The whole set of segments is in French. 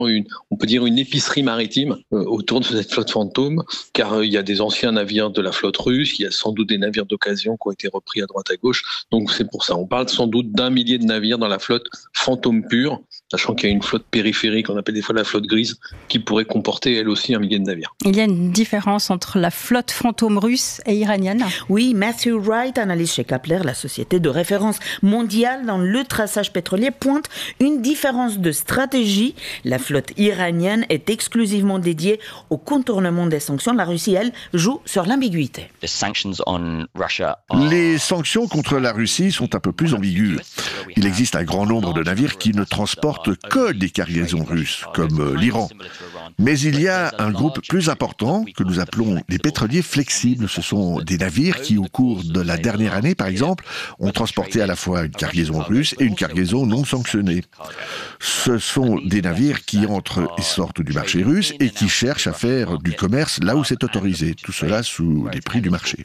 on peut dire une épicerie maritime autour de cette flotte fantôme, car il y a des anciens navires de la flotte russe, il y a sans doute des navires d'occasion qui ont été repris à droite à gauche, donc c'est pour ça. On parle sans doute d'1 millier de navires dans la flotte fantôme pure, sachant qu'il y a une flotte périphérique, on appelle des fois la flotte grise, qui pourrait comporter elle aussi 1 millier de navires. Il y a une différence entre la flotte fantôme russe et iranienne ? Oui, Matthew Wright, analyste chez Kepler, la société de référence mondiale dans le traçage pétrolier, pointe une différence de stratégie. La flotte iranienne est exclusivement dédiée au contournement des sanctions. La Russie, elle, joue sur l'ambiguïté. Les sanctions contre la Russie sont un peu plus ambiguës. Il existe un grand nombre de navires qui ne transportent que des cargaisons russes, comme l'Iran. Mais il y a un groupe plus important que nous appelons les pétroliers flexibles. Ce sont des navires qui, au cours de la dernière année, par exemple, ont transporté à la fois une cargaison russe et une cargaison non sanctionnée. Ce sont des navires qui entrent et sortent du marché russe et qui cherchent à faire du commerce là où c'est autorisé. Tout cela sous les prix du marché.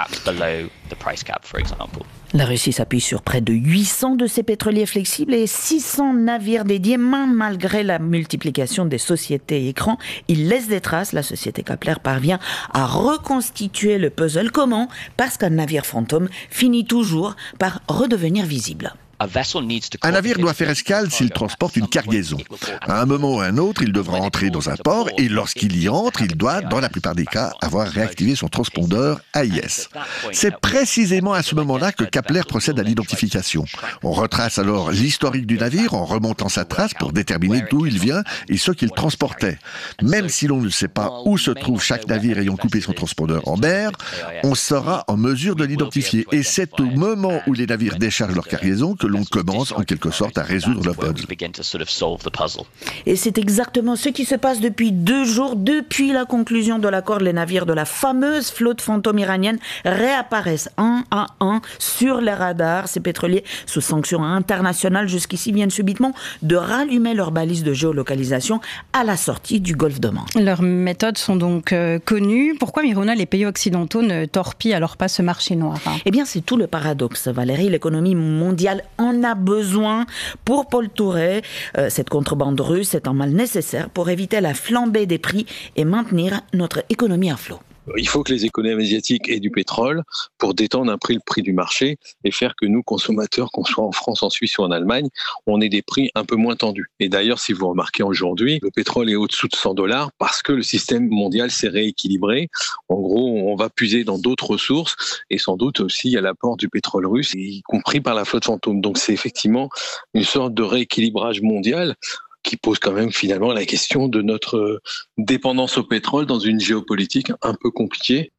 La Russie s'appuie sur près de 800 de ces pétroliers flexibles et 600 navires dédiés, malgré la multiplication des sociétés écrans. Ils laissent des traces. La société Kepler parvient à reconstituer le puzzle. Comment ? Parce qu'un navire fantôme finit toujours par redevenir visible. Un navire doit faire escale s'il transporte une cargaison. À un moment ou à un autre, il devra entrer dans un port et lorsqu'il y entre, il doit, dans la plupart des cas, avoir réactivé son transpondeur AIS. C'est précisément à ce moment-là que Kepler procède à l'identification. On retrace alors l'historique du navire en remontant sa trace pour déterminer d'où il vient et ce qu'il transportait. Même si l'on ne sait pas où se trouve chaque navire ayant coupé son transpondeur en mer, on sera en mesure de l'identifier. Et c'est au moment où les navires déchargent leur cargaison que l'on commence en quelque sorte à résoudre le puzzle. Et c'est exactement ce qui se passe depuis 2 jours. Depuis la conclusion de l'accord, les navires de la fameuse flotte fantôme iranienne réapparaissent un à un sur les radars. Ces pétroliers sous sanctions internationales jusqu'ici viennent subitement de rallumer leurs balises de géolocalisation à la sortie du golfe d'Oman. Leurs méthodes sont donc connues. Pourquoi, Miruna, les pays occidentaux ne torpillent alors pas ce marché noir ? Eh bien, c'est tout le paradoxe, Valérie. L'économie mondiale en a besoin. Pour Paul Touré, cette contrebande russe est un mal nécessaire pour éviter la flambée des prix et maintenir notre économie à flot. Il faut que les économies asiatiques aient du pétrole pour détendre un prix le prix du marché et faire que nous, consommateurs, qu'on soit en France, en Suisse ou en Allemagne, on ait des prix un peu moins tendus. Et d'ailleurs, si vous remarquez aujourd'hui, le pétrole est au-dessous de $100 parce que le système mondial s'est rééquilibré. En gros, on va puiser dans d'autres ressources et sans doute aussi à l'apport du pétrole russe, y compris par la flotte fantôme. Donc c'est effectivement une sorte de rééquilibrage mondial qui pose quand même finalement la question de notre dépendance au pétrole dans une géopolitique un peu compliquée.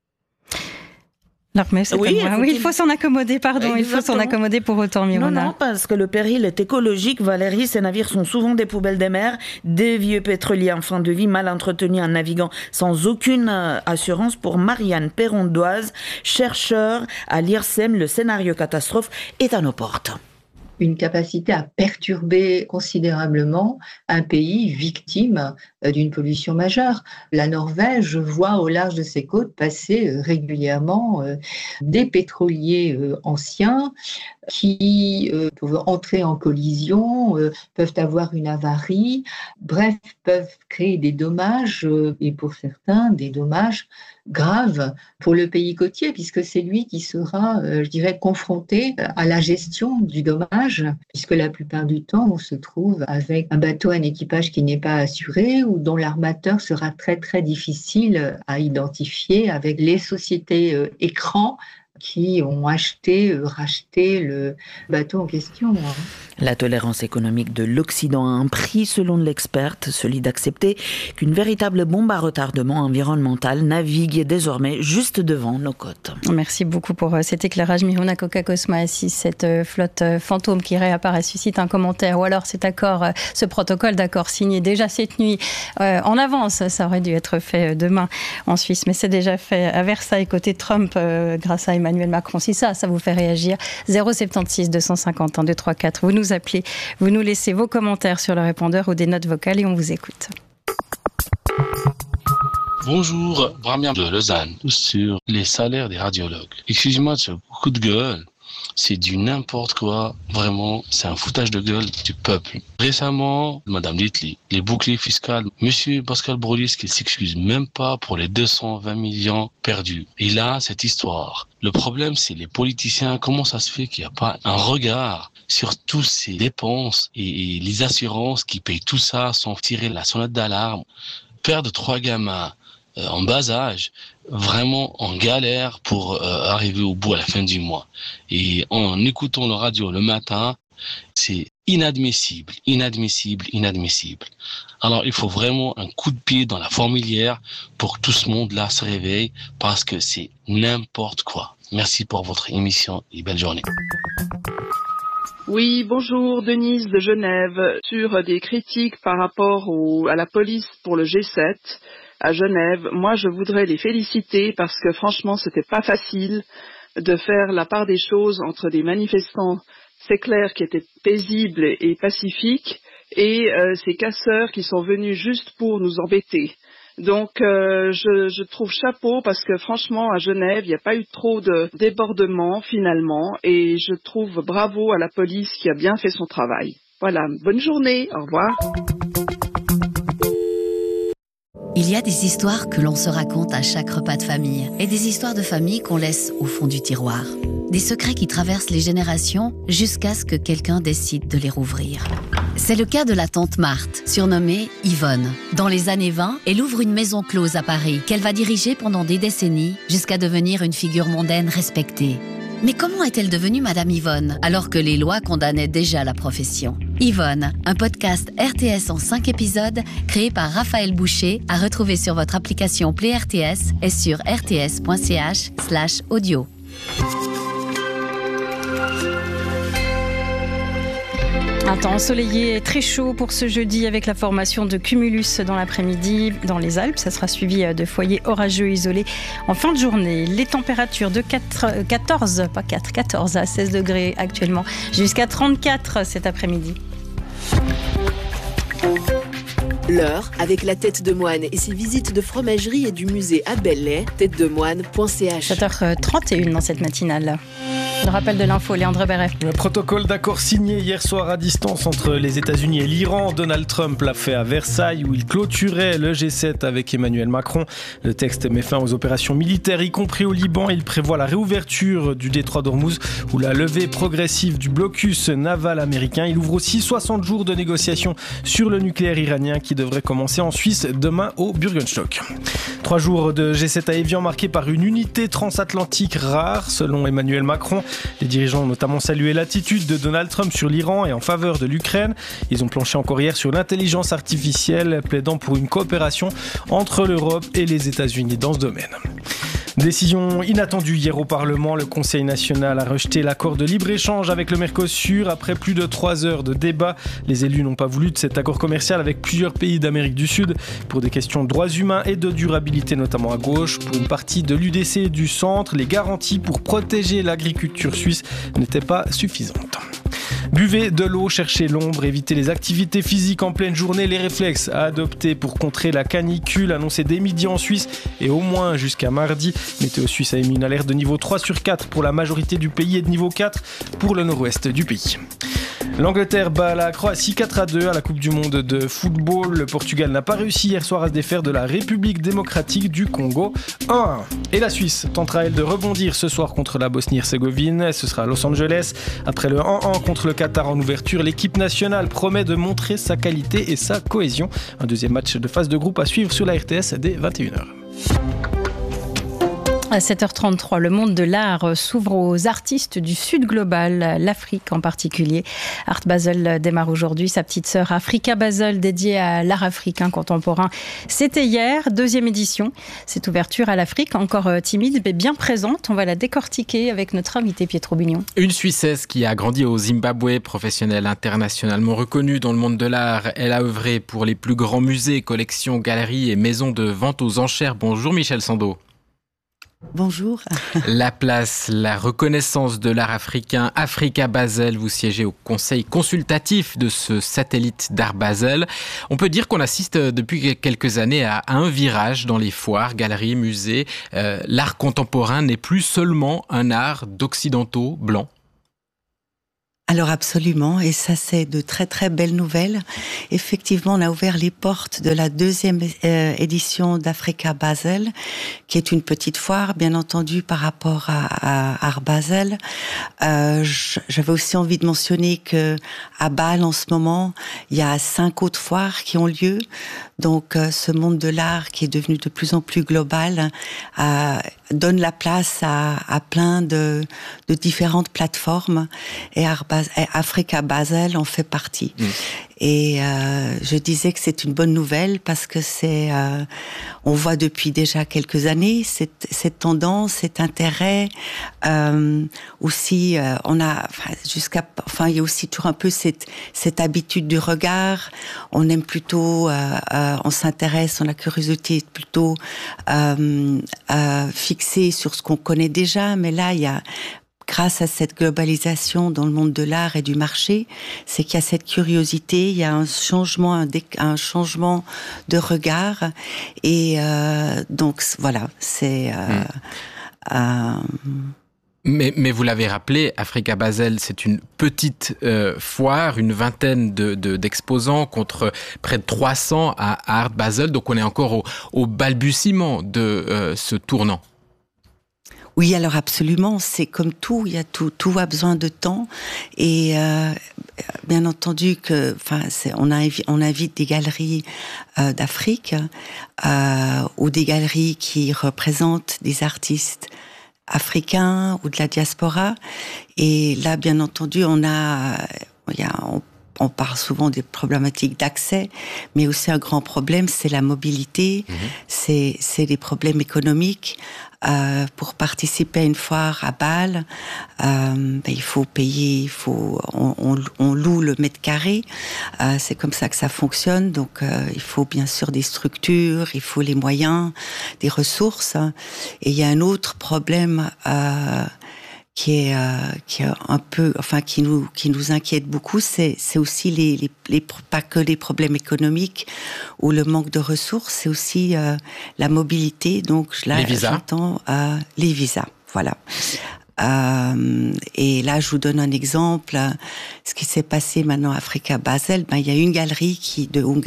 Oui, il faut s'en accommoder, pardon. Exactement. Il faut s'en accommoder pour autant, Miruna. Non, parce que le péril est écologique, Valérie. Ces navires sont souvent des poubelles des mers, des vieux pétroliers en fin de vie, mal entretenus, un navigant sans aucune assurance. Pour Marianne Perrondoise, chercheur à l'IRSEM, le scénario catastrophe est à nos portes. Une capacité à perturber considérablement un pays victime d'une pollution majeure. La Norvège voit au large de ses côtes passer régulièrement des pétroliers anciens qui peuvent entrer en collision, peuvent avoir une avarie, bref, peuvent créer des dommages, et pour certains, des dommages graves pour le pays côtier, puisque c'est lui qui sera, confronté à la gestion du dommage, puisque la plupart du temps, on se trouve avec un bateau, un équipage qui n'est pas assuré ou dont l'armateur sera très, très difficile à identifier avec les sociétés écrans qui ont racheté le bateau en question. La tolérance économique de l'Occident a un prix, selon l'experte, celui d'accepter qu'une véritable bombe à retardement environnemental navigue désormais juste devant nos côtes. Merci beaucoup pour cet éclairage, Miruna Koka-Cosma. Si cette flotte fantôme qui réapparaît suscite un commentaire, ou alors cet accord, ce protocole d'accord signé déjà cette nuit en avance, ça aurait dû être fait demain en Suisse, mais c'est déjà fait à Versailles, côté Trump, grâce à Emmanuel Macron. Si ça vous fait réagir, 076 250 234. Vous nous appelez, vous nous laissez vos commentaires sur le répondeur ou des notes vocales et on vous écoute. Bonjour, Bramien de Lausanne, sur les salaires des radiologues. Excusez-moi de ce coup de gueule, c'est du n'importe quoi. Vraiment, c'est un foutage de gueule du peuple. Récemment, Madame Litli, les boucliers fiscaux, Monsieur Pascal Brolis qui s'excuse même pas pour les 220 millions perdus. Et là, cette histoire. Le problème, c'est les politiciens. Comment ça se fait qu'il n'y a pas un regard sur toutes ces dépenses et les assurances qui payent tout ça sans tirer la sonnette d'alarme? Perdre 3 gamins en bas âge, vraiment en galère pour arriver au bout à la fin du mois. Et en écoutant la radio le matin, c'est inadmissible. Alors il faut vraiment un coup de pied dans la fourmilière pour que tout ce monde-là se réveille, parce que c'est n'importe quoi. Merci pour votre émission et belle journée. Oui, bonjour, Denise de Genève. Sur des critiques par rapport à la police pour le G7 à Genève, moi je voudrais les féliciter parce que franchement c'était pas facile de faire la part des choses entre des manifestants, c'est clair, qui étaient paisibles et pacifiques, et ces casseurs qui sont venus juste pour nous embêter. Donc je trouve chapeau parce que franchement à Genève il n'y a pas eu trop de débordements finalement, et je trouve bravo à la police qui a bien fait son travail. Voilà, bonne journée, au revoir. Il y a des histoires que l'on se raconte à chaque repas de famille et des histoires de famille qu'on laisse au fond du tiroir. Des secrets qui traversent les générations jusqu'à ce que quelqu'un décide de les rouvrir. C'est le cas de la tante Marthe, surnommée Yvonne. Dans les années 20, elle ouvre une maison close à Paris qu'elle va diriger pendant des décennies jusqu'à devenir une figure mondaine respectée. Mais comment est-elle devenue Madame Yvonne alors que les lois condamnaient déjà la profession? Yvonne, un podcast RTS en 5 épisodes créé par Raphaël Boucher, à retrouver sur votre application Play RTS et sur rts.ch/audio. Un temps ensoleillé et très chaud pour ce jeudi avec la formation de cumulus dans l'après-midi dans les Alpes. Ça sera suivi de foyers orageux isolés en fin de journée. Les températures de 14 à 16 degrés actuellement, jusqu'à 34 cet après-midi. L'heure avec la tête de moine et ses visites de fromagerie et du musée à Belley, têtedemoine.ch. 7h31 dans cette matinale. Le rappel de l'info, Léandre Berret. Le protocole d'accord signé hier soir à distance entre les États-Unis et l'Iran. Donald Trump l'a fait à Versailles où il clôturait le G7 avec Emmanuel Macron. Le texte met fin aux opérations militaires, y compris au Liban. Il prévoit la réouverture du détroit d'Ormuz ou la levée progressive du blocus naval américain. Il ouvre aussi 60 jours de négociations sur le nucléaire iranien qui devrait commencer en Suisse demain au Bürgenstock. 3 jours de G7 à Évian marqués par une unité transatlantique rare, selon Emmanuel Macron. Les dirigeants ont notamment salué l'attitude de Donald Trump sur l'Iran et en faveur de l'Ukraine. Ils ont planché encore hier sur l'intelligence artificielle, plaidant pour une coopération entre l'Europe et les États-Unis dans ce domaine. Décision inattendue hier au Parlement, le Conseil national a rejeté l'accord de libre-échange avec le Mercosur après plus de 3 heures de débat. Les élus n'ont pas voulu de cet accord commercial avec plusieurs pays d'Amérique du Sud pour des questions de droits humains et de durabilité, notamment à gauche. Pour une partie de l'UDC et du centre, les garanties pour protéger l'agriculture suisse n'étaient pas suffisantes. Buvez de l'eau, cherchez l'ombre, évitez les activités physiques en pleine journée. Les réflexes à adopter pour contrer la canicule annoncée dès midi en Suisse et au moins jusqu'à mardi. Météo Suisse a émis une alerte de niveau 3 sur 4 pour la majorité du pays et de niveau 4 pour le nord-ouest du pays. L'Angleterre bat la Croatie 4-2 à la Coupe du Monde de football. Le Portugal n'a pas réussi hier soir à se défaire de la République démocratique du Congo 1-1. Et la Suisse tentera elle de rebondir ce soir contre la Bosnie-Herzégovine. Ce sera à Los Angeles. Après le 1-1 contre le Qatar en ouverture, l'équipe nationale promet de montrer sa qualité et sa cohésion. Un deuxième match de phase de groupe à suivre sur la RTS dès 21h. À 7h33, le monde de l'art s'ouvre aux artistes du Sud global, l'Afrique en particulier. Art Basel démarre aujourd'hui sa petite sœur Africa Basel, dédiée à l'art africain contemporain. C'était hier, 2e édition. Cette ouverture à l'Afrique, encore timide mais bien présente, on va la décortiquer avec notre invité Pietro Bugnon. Une Suissesse qui a grandi au Zimbabwe, professionnelle internationalement reconnue dans le monde de l'art. Elle a œuvré pour les plus grands musées, collections, galeries et maisons de vente aux enchères. Bonjour Michel Sando. Bonjour. La place, la reconnaissance de l'art africain, Africa Basel, vous siégez au conseil consultatif de ce satellite d'art Basel. On peut dire qu'on assiste depuis quelques années à un virage dans les foires, galeries, musées. L'art contemporain n'est plus seulement un art d'occidentaux blancs. Alors absolument, et ça c'est de très très belles nouvelles. Effectivement, on a ouvert les portes de la 2e édition d'Africa Basel, qui est une petite foire, bien entendu, par rapport à Art Basel. J'avais aussi envie de mentionner que à Bâle, en ce moment, il y a 5 autres foires qui ont lieu. Donc, ce monde de l'art qui est devenu de plus en plus global donne la place à plein de différentes plateformes, et Africa Basel en fait partie. Et je disais que c'est une bonne nouvelle parce que on voit depuis déjà quelques années cette tendance, cet intérêt. Aussi, il y a aussi toujours un peu cette habitude du regard. On aime plutôt, on s'intéresse, on a la curiosité plutôt fixée sur ce qu'on connaît déjà. Mais là, il y a, grâce à cette globalisation dans le monde de l'art et du marché, c'est qu'il y a cette curiosité, il y a un changement de regard, et donc voilà, c'est. Mais vous l'avez rappelé, Africa Basel, c'est une petite foire, une vingtaine d'exposants contre près de 300 à Art Basel, donc on est encore au balbutiement de ce tournant. Oui, alors absolument, c'est comme tout, tout a besoin de temps, et bien entendu que, on invite des galeries d'Afrique ou des galeries qui représentent des artistes africains ou de la diaspora, et là, bien entendu, on parle souvent des problématiques d'accès, mais aussi un grand problème, c'est la mobilité, c'est des problèmes économiques. Pour participer à une foire à Bâle, il faut payer, on loue le mètre carré. C'est comme ça que ça fonctionne. Donc, il faut bien sûr des structures, il faut les moyens, des ressources. Et il y a un autre problème qui est un peu, qui nous inquiète beaucoup, c'est aussi pas que les problèmes économiques ou le manque de ressources, c'est aussi la mobilité. Donc là, les visas. J'entends les visas, voilà. Et là, je vous donne un exemple. Ce qui s'est passé maintenant à Africa Basel, il y a une galerie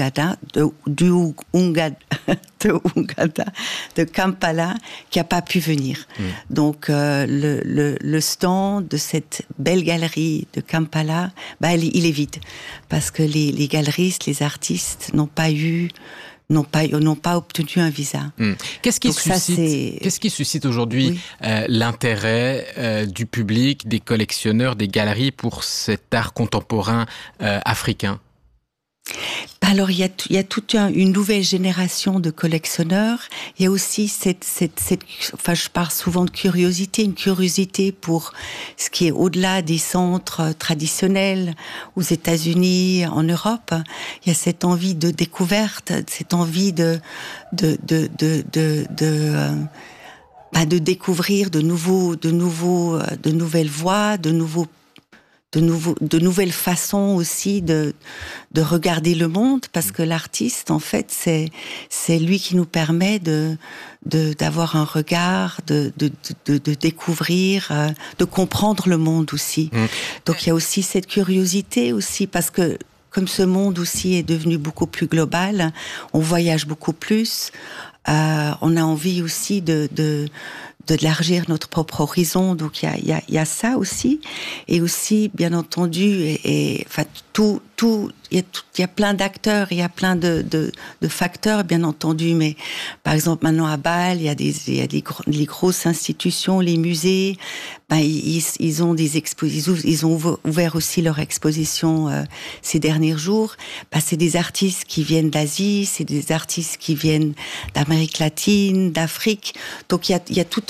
de Kampala qui a pas pu venir. Donc le stand de cette belle galerie de Kampala, il est vide parce que les galeristes, les artistes n'ont pas obtenu un visa. Qu'est-ce qui suscite aujourd'hui l'intérêt du public, des collectionneurs, des galeries pour cet art contemporain africain ? Alors, il y a toute une nouvelle génération de collectionneurs. Il y a aussi je parle souvent de curiosité, une curiosité pour ce qui est au-delà des centres traditionnels aux États-Unis, en Europe. Il y a cette envie de découverte, cette envie de découvrir de nouvelles voies, de nouvelles façons aussi de regarder le monde, parce que l'artiste, en fait, c'est lui qui nous permet d'avoir un regard, de découvrir, de comprendre le monde aussi. Donc il y a aussi cette curiosité aussi, parce que comme ce monde aussi est devenu beaucoup plus global, on voyage beaucoup plus, on a envie aussi d'élargir notre propre horizon, donc il y a ça aussi, et aussi bien entendu, il y a plein d'acteurs, il y a plein de facteurs bien entendu, mais par exemple maintenant à Bâle, il y a les grosses institutions, les musées, ils ont ouvert aussi leur exposition ces derniers jours. C'est des artistes qui viennent d'Asie, c'est des artistes qui viennent d'Amérique latine, d'Afrique, donc il y a tout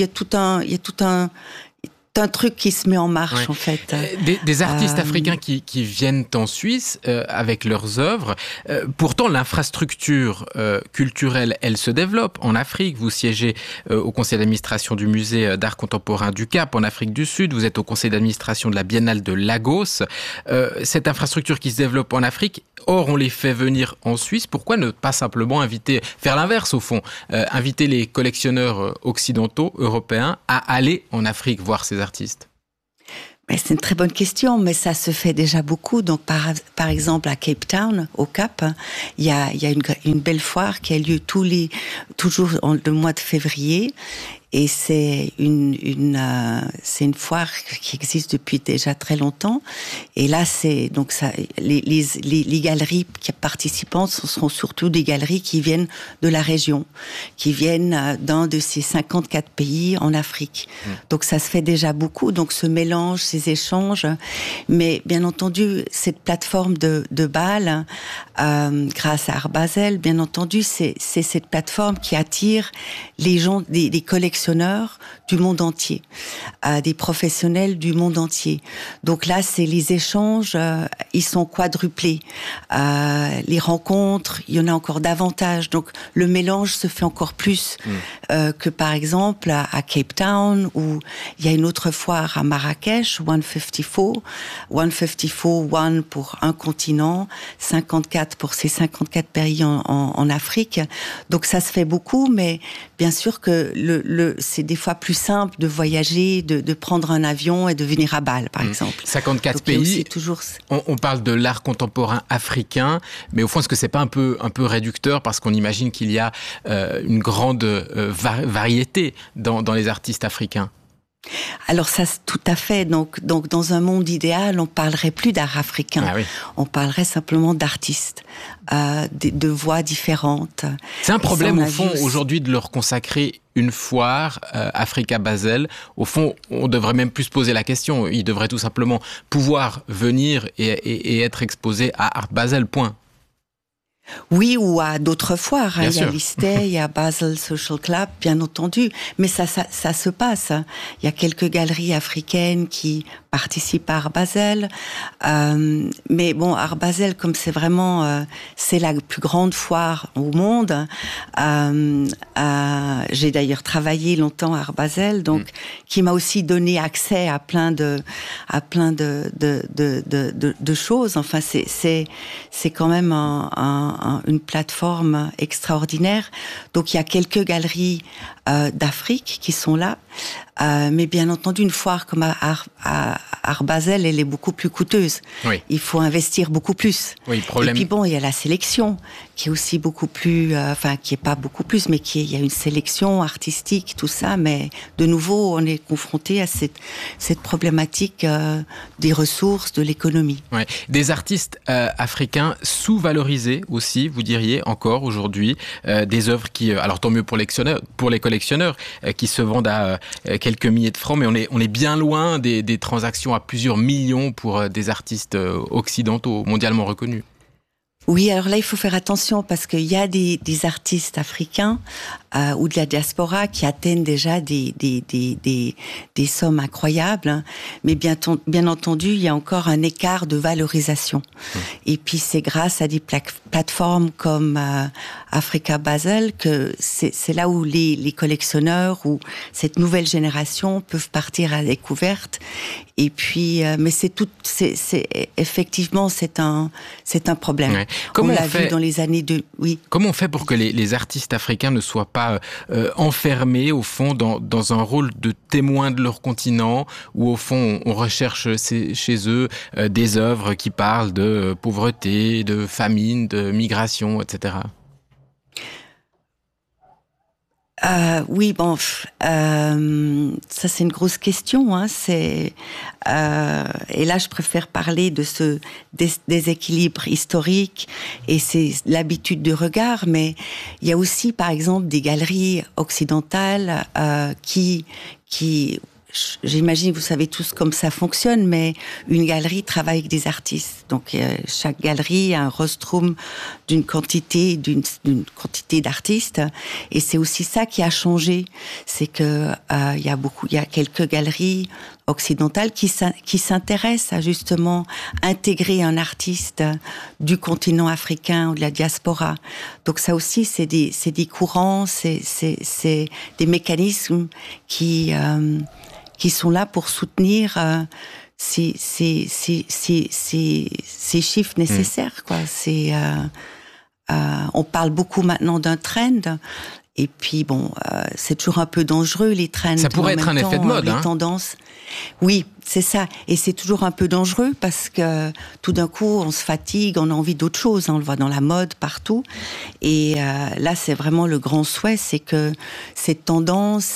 un truc qui se met en marche, en fait. Des artistes africains qui viennent en Suisse avec leurs œuvres. Pourtant, l'infrastructure culturelle, elle se développe. En Afrique, vous siégez au conseil d'administration du musée d'art contemporain du Cap, en Afrique du Sud. Vous êtes au conseil d'administration de la Biennale de Lagos. Cette infrastructure qui se développe en Afrique, or on les fait venir en Suisse. Pourquoi ne pas simplement faire l'inverse au fond, inviter les collectionneurs occidentaux, européens, à aller en Afrique voir ces artistes? Mais c'est une très bonne question, mais ça se fait déjà beaucoup. Donc, par exemple, à Cape Town, au Cap, il y a une belle foire qui a lieu toujours le mois de février. Et c'est une foire qui existe depuis déjà très longtemps. Et là, les galeries participantes seront surtout des galeries qui viennent de la région, qui viennent d'un de ces 54 pays en Afrique. Donc ça se fait déjà beaucoup. Donc ce mélange, ces échanges. Mais bien entendu, cette plateforme de Bâle, grâce à Art Basel, bien entendu, c'est cette plateforme qui attire les gens, des collectionneurs du monde entier, des professionnels du monde entier. Donc là, c'est les échanges, ils sont quadruplés. Les rencontres, il y en a encore davantage. Donc le mélange se fait encore plus que par exemple à Cape Town, où il y a une autre foire à Marrakech, 154 one pour un continent, 54 pour ces 54 pays en Afrique. Donc ça se fait beaucoup, mais bien sûr que c'est des fois plus simple de voyager, de prendre un avion et de venir à Bâle, par exemple. 54 donc, pays. Toujours... On parle de l'art contemporain africain, mais au fond, est-ce que c'est pas un peu réducteur parce qu'on imagine qu'il y a une grande variété dans les artistes africains? Alors ça, tout à fait. Donc dans un monde idéal, on parlerait plus d'art africain. Ah oui. On parlerait simplement d'artistes, de voix différentes. C'est un problème au fond aujourd'hui de leur consacrer une foire Africa Basel. Au fond, on devrait même plus se poser la question. Ils devraient tout simplement pouvoir venir et être exposés à Art Basel. Point. Oui, ou à d'autres foires. Bien il y a l'ISTE, il y a Basel Social Club, bien entendu. Mais ça se passe. Il y a quelques galeries africaines qui participent à Art Basel. Mais bon, Art Basel, comme c'est vraiment, c'est la plus grande foire au monde. J'ai d'ailleurs travaillé longtemps à Art Basel, donc, qui m'a aussi donné accès à plein de choses. Enfin, c'est quand même une plateforme extraordinaire. Donc il y a quelques galeries d'Afrique qui sont là, mais bien entendu une foire comme Art Basel, elle est beaucoup plus coûteuse. Oui. Il faut investir beaucoup plus. Oui, problème. Et puis bon, il y a la sélection qui est aussi beaucoup plus, qui est pas beaucoup plus, mais il y a une sélection artistique, tout ça. Mais de nouveau, on est confronté à cette problématique des ressources, de l'économie. Ouais. Des artistes africains sous-valorisés aussi, vous diriez encore aujourd'hui, des œuvres qui, alors tant mieux pour les collectionneurs, qui se vendent à quelques milliers de francs, mais on est bien loin des transactions à plusieurs millions pour des artistes occidentaux, mondialement reconnus. Oui, alors là, il faut faire attention parce qu'il y a des artistes africains ou de la diaspora qui atteignent déjà des sommes incroyables, hein. Mais bien entendu, il y a encore un écart de valorisation. Et puis, c'est grâce à des plateformes comme Africa Basel que c'est là où les collectionneurs ou cette nouvelle génération peuvent partir à la découverte. Et puis, mais effectivement, c'est un problème. Ouais. Comment on l'a vu dans les années oui. Comment on fait pour que les artistes africains ne soient pas enfermés, au fond, dans un rôle de témoin de leur continent, où, au fond, on recherche chez eux des œuvres qui parlent de pauvreté, de famine, de migration, etc. Oui, bon, ça c'est une grosse question, hein. Et là, je préfère parler de ce déséquilibre historique et c'est l'habitude de regard. Mais il y a aussi, par exemple, des galeries occidentales qui j'imagine, vous savez tous comme ça fonctionne, mais une galerie travaille avec des artistes. Donc, chaque galerie a un rostrum d'une quantité d'artistes. Et c'est aussi ça qui a changé. C'est que, il y a quelques galeries occidentales qui s'intéressent à justement intégrer un artiste du continent africain ou de la diaspora. Donc ça aussi, c'est des courants, c'est des mécanismes qui sont là pour soutenir ces chiffres nécessaires, quoi. On parle beaucoup maintenant d'un trend. Et puis c'est toujours un peu dangereux les trends. Ça pourrait être un effet de mode, les tendances. Oui, c'est ça. Et c'est toujours un peu dangereux parce que tout d'un coup, on se fatigue, on a envie d'autre chose. On le voit dans la mode, partout. Et là, c'est vraiment le grand souhait, c'est que cette tendance,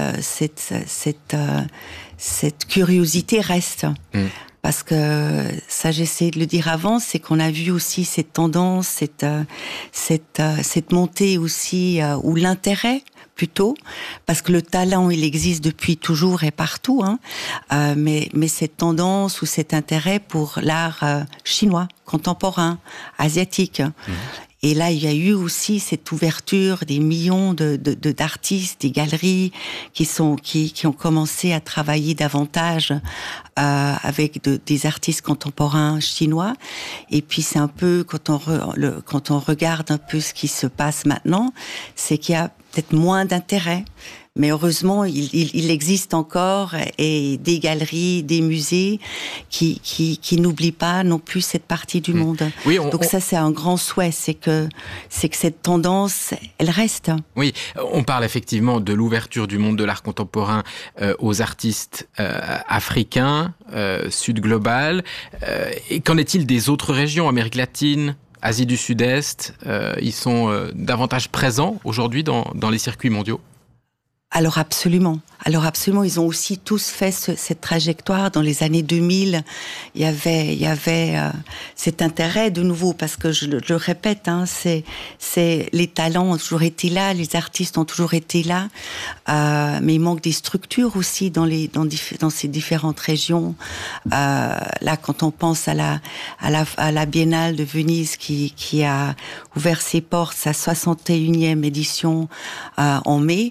cette curiosité reste. Parce que ça, j'essaie de le dire avant, c'est qu'on a vu aussi cette tendance, cette montée aussi, ou l'intérêt plutôt, parce que le talent, il existe depuis toujours et partout, mais cette tendance ou cet intérêt pour l'art chinois, contemporain, asiatique. Et là, il y a eu aussi cette ouverture des millions d'artistes, des galeries qui ont commencé à travailler davantage avec des artistes contemporains chinois. Et puis c'est un peu quand on regarde un peu ce qui se passe maintenant, c'est qu'il y a peut-être moins d'intérêt. Mais heureusement, il existe encore et des galeries, des musées qui n'oublient pas non plus cette partie du monde. Oui, donc ça, c'est un grand souhait, c'est que cette tendance, elle reste. Oui, on parle effectivement de l'ouverture du monde de l'art contemporain aux artistes africains, Sud global. Et qu'en est-il des autres régions, Amérique latine, Asie du Sud-Est? Ils sont davantage présents aujourd'hui dans les circuits mondiaux? Alors absolument, ils ont aussi tous fait cette trajectoire dans les années 2000. Il y avait cet intérêt de nouveau, parce que je le répète, c'est les talents ont toujours été là, les artistes ont toujours été là, mais il manque des structures aussi dans ces différentes régions. Là, quand on pense à la Biennale de Venise qui a ouvert ses portes, sa 61e édition en mai.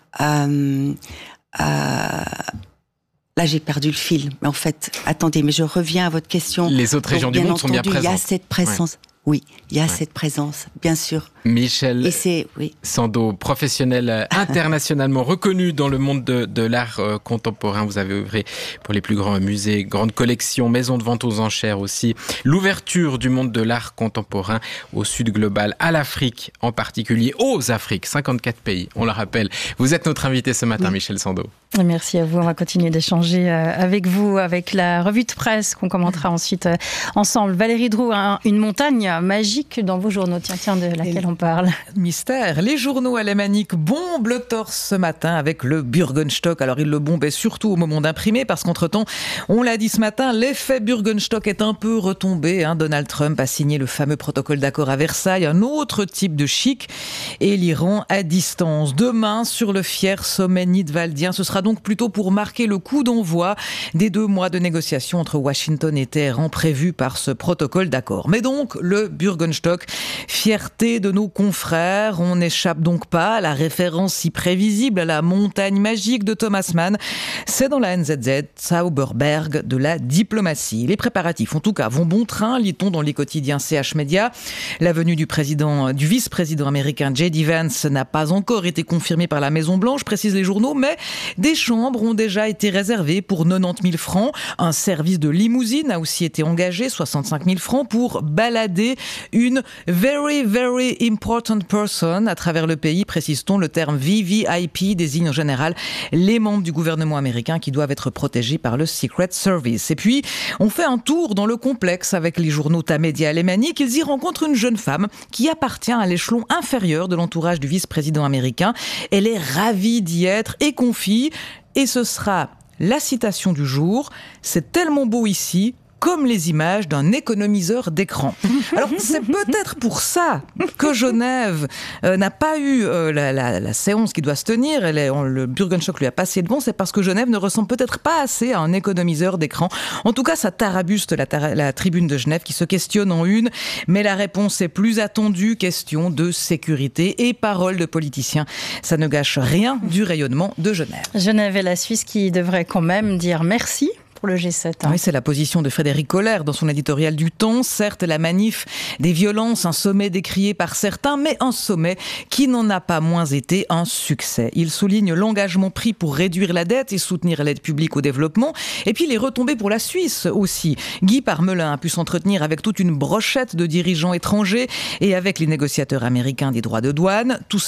Là, j'ai perdu le fil. Mais en fait, attendez, mais je reviens à votre question. Les autres régions du monde sont bien présentes. Il y a cette présence. Ouais. Oui, il y a cette présence, bien sûr. Michel Sando, professionnel internationalement reconnu dans le monde de l'art contemporain. Vous avez œuvré pour les plus grands musées, grandes collections, maisons de vente aux enchères aussi. L'ouverture du monde de l'art contemporain au Sud global, à l'Afrique en particulier, aux Afriques, 54 pays, on le rappelle. Vous êtes notre invité ce matin, Michel Sando. Merci à vous. On va continuer d'échanger avec vous, avec la revue de presse qu'on commentera ensuite ensemble. Valérie Droux, une montagne magique dans vos journaux. Tiens, de laquelle on parle. Mystère. Les journaux alémaniques bombent le torse ce matin avec le Bürgenstock. Alors, ils le bombaient surtout au moment d'imprimer parce qu'entre-temps, on l'a dit ce matin, l'effet Bürgenstock est un peu retombé. Donald Trump a signé le fameux protocole d'accord à Versailles, un autre type de chic, et l'Iran à distance. Demain, sur le fier sommet nidwaldien, ce sera donc plutôt pour marquer le coup d'envoi des 2 mois de négociations entre Washington et Téhéran prévus par ce protocole d'accord. Mais donc, le Bürgenstock, fierté de nos confrères, on n'échappe donc pas à la référence si prévisible à la montagne magique de Thomas Mann. C'est dans la NZZ, Zauberberg de la diplomatie. Les préparatifs, en tout cas, vont bon train, lit-on dans les quotidiens CH Media. La venue du vice-président américain J.D. Vance n'a pas encore été confirmée par la Maison-Blanche, précisent les journaux, mais des chambres ont déjà été réservées pour 90 000 francs. Un service de limousine a aussi été engagé, 65 000 francs, pour balader une very, very important person à travers le pays. Précise-t-on, le terme VVIP désigne en général les membres du gouvernement américain qui doivent être protégés par le Secret Service. Et puis, on fait un tour dans le complexe avec les journaux Tamedia alémaniques. Ils y rencontrent une jeune femme qui appartient à l'échelon inférieur de l'entourage du vice-président américain. Elle est ravie d'y être et confie. Et ce sera la citation du jour. C'est tellement beau ici, comme les images d'un économiseur d'écran. Alors, c'est peut-être pour ça que Genève n'a pas eu la séance qui doit se tenir. Le Bürgenstock lui a passé devant. C'est parce que Genève ne ressemble peut-être pas assez à un économiseur d'écran. En tout cas, ça tarabuste la tribune de Genève qui se questionne en une. Mais la réponse est plus attendue. Question de sécurité et parole de politicien. Ça ne gâche rien du rayonnement de Genève. Genève et la Suisse qui devraient quand même dire merci pour le G7. Oui, c'est la position de Frédéric Kohler dans son éditorial du Temps. Certes, la manif des violences, un sommet décrié par certains, mais un sommet qui n'en a pas moins été un succès. Il souligne l'engagement pris pour réduire la dette et soutenir l'aide publique au développement, et puis les retombées pour la Suisse aussi. Guy Parmelin a pu s'entretenir avec toute une brochette de dirigeants étrangers et avec les négociateurs américains des droits de douane. Tout cela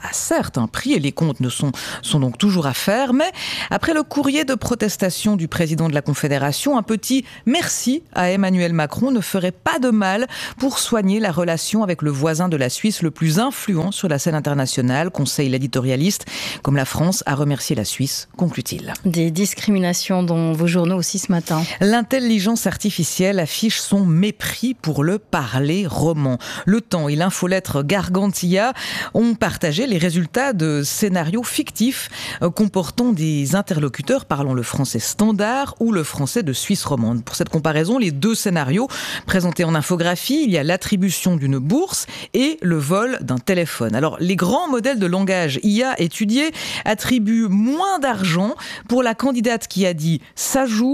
a certes un prix et les comptes sont donc toujours à faire, mais après le courrier de protestation du président de la Confédération, un petit merci à Emmanuel Macron ne ferait pas de mal pour soigner la relation avec le voisin de la Suisse le plus influent sur la scène internationale, conseille l'éditorialiste, comme la France a remercié la Suisse, conclut-il. Des discriminations dans vos journaux aussi ce matin. L'intelligence artificielle affiche son mépris pour le parler roman. Le Temps et l'infolettre Gargantia ont partagé les résultats de scénarios fictifs comportant des interlocuteurs parlant le français standard ou le français de Suisse romande. Pour cette comparaison, les deux scénarios présentés en infographie, il y a l'attribution d'une bourse et le vol d'un téléphone. Alors, les grands modèles de langage IA étudiés attribuent moins d'argent pour la candidate qui a dit « ça joue »,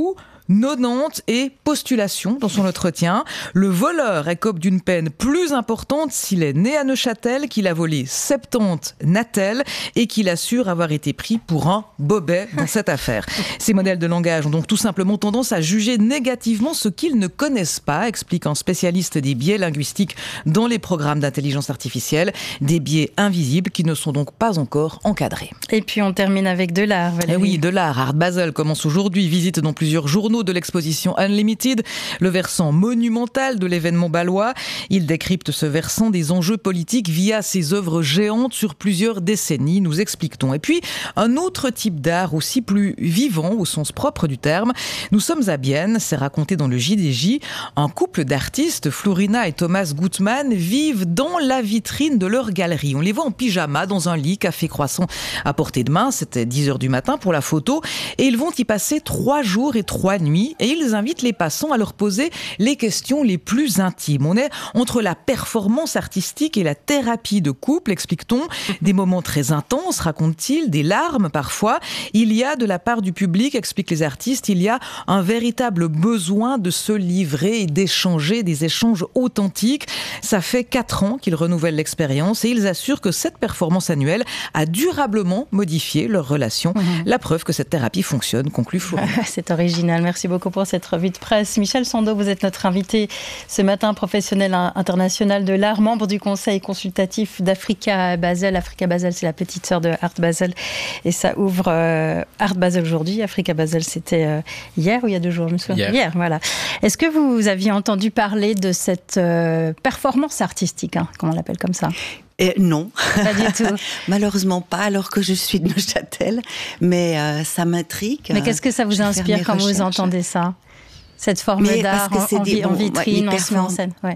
90 et postulation dans son entretien. Le voleur écope d'une peine plus importante s'il est né à Neuchâtel, qu'il a volé 70 Natel et qu'il assure avoir été pris pour un bobet dans cette affaire. Ces modèles de langage ont donc tout simplement tendance à juger négativement ce qu'ils ne connaissent pas, explique un spécialiste des biais linguistiques dans les programmes d'intelligence artificielle, des biais invisibles qui ne sont donc pas encore encadrés. Et puis on termine avec de l'art, Valérie. Et oui, de l'art. Art Basel commence aujourd'hui, visite dans plusieurs journaux de l'exposition Unlimited, le versant monumental de l'événement bâlois. Il décrypte ce versant des enjeux politiques via ses œuvres géantes sur plusieurs décennies, nous explique-t-on. Et puis, un autre type d'art aussi plus vivant au sens propre du terme. Nous sommes à Bienne, c'est raconté dans le JDJ. Un couple d'artistes, Florina et Thomas Gutmann, vivent dans la vitrine de leur galerie. On les voit en pyjama dans un lit, café croissant à portée de main. C'était 10h du matin pour la photo. Et ils vont y passer 3 jours et 3 nuits. Et ils invitent les passants à leur poser les questions les plus intimes. On est entre la performance artistique et la thérapie de couple, explique-t-on. Des moments très intenses, raconte-t-il, des larmes parfois. Il y a de la part du public, expliquent les artistes, il y a un véritable besoin de se livrer et d'échanger, des échanges authentiques. Ça fait 4 ans qu'ils renouvellent l'expérience et ils assurent que cette performance annuelle a durablement modifié leur relation. La preuve que cette thérapie fonctionne, conclut Florent. C'est original. Merci beaucoup pour cette revue de presse. Michel Sando, vous êtes notre invité ce matin, professionnel international de l'art, membre du conseil consultatif d'Africa Basel. Africa Basel, c'est la petite sœur de Art Basel. Et ça ouvre Art Basel aujourd'hui. Africa Basel, c'était hier ou il y a 2 jours, je me souviens. Hier, voilà. Est-ce que vous aviez entendu parler de cette performance artistique, comme on l'appelle comme ça ? Non, pas du tout. Malheureusement pas, alors que je suis de Neuchâtel, mais ça m'intrigue. Mais qu'est-ce que ça vous inspire quand vous entendez ça ? Cette forme d'art en vitrine, on se met en scène. Ouais.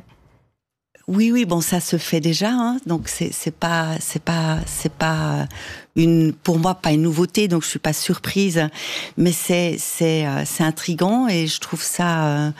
Oui, bon, ça se fait déjà, hein, donc c'est pas pour moi pas une nouveauté, donc je suis pas surprise, mais c'est intriguant et je trouve ça.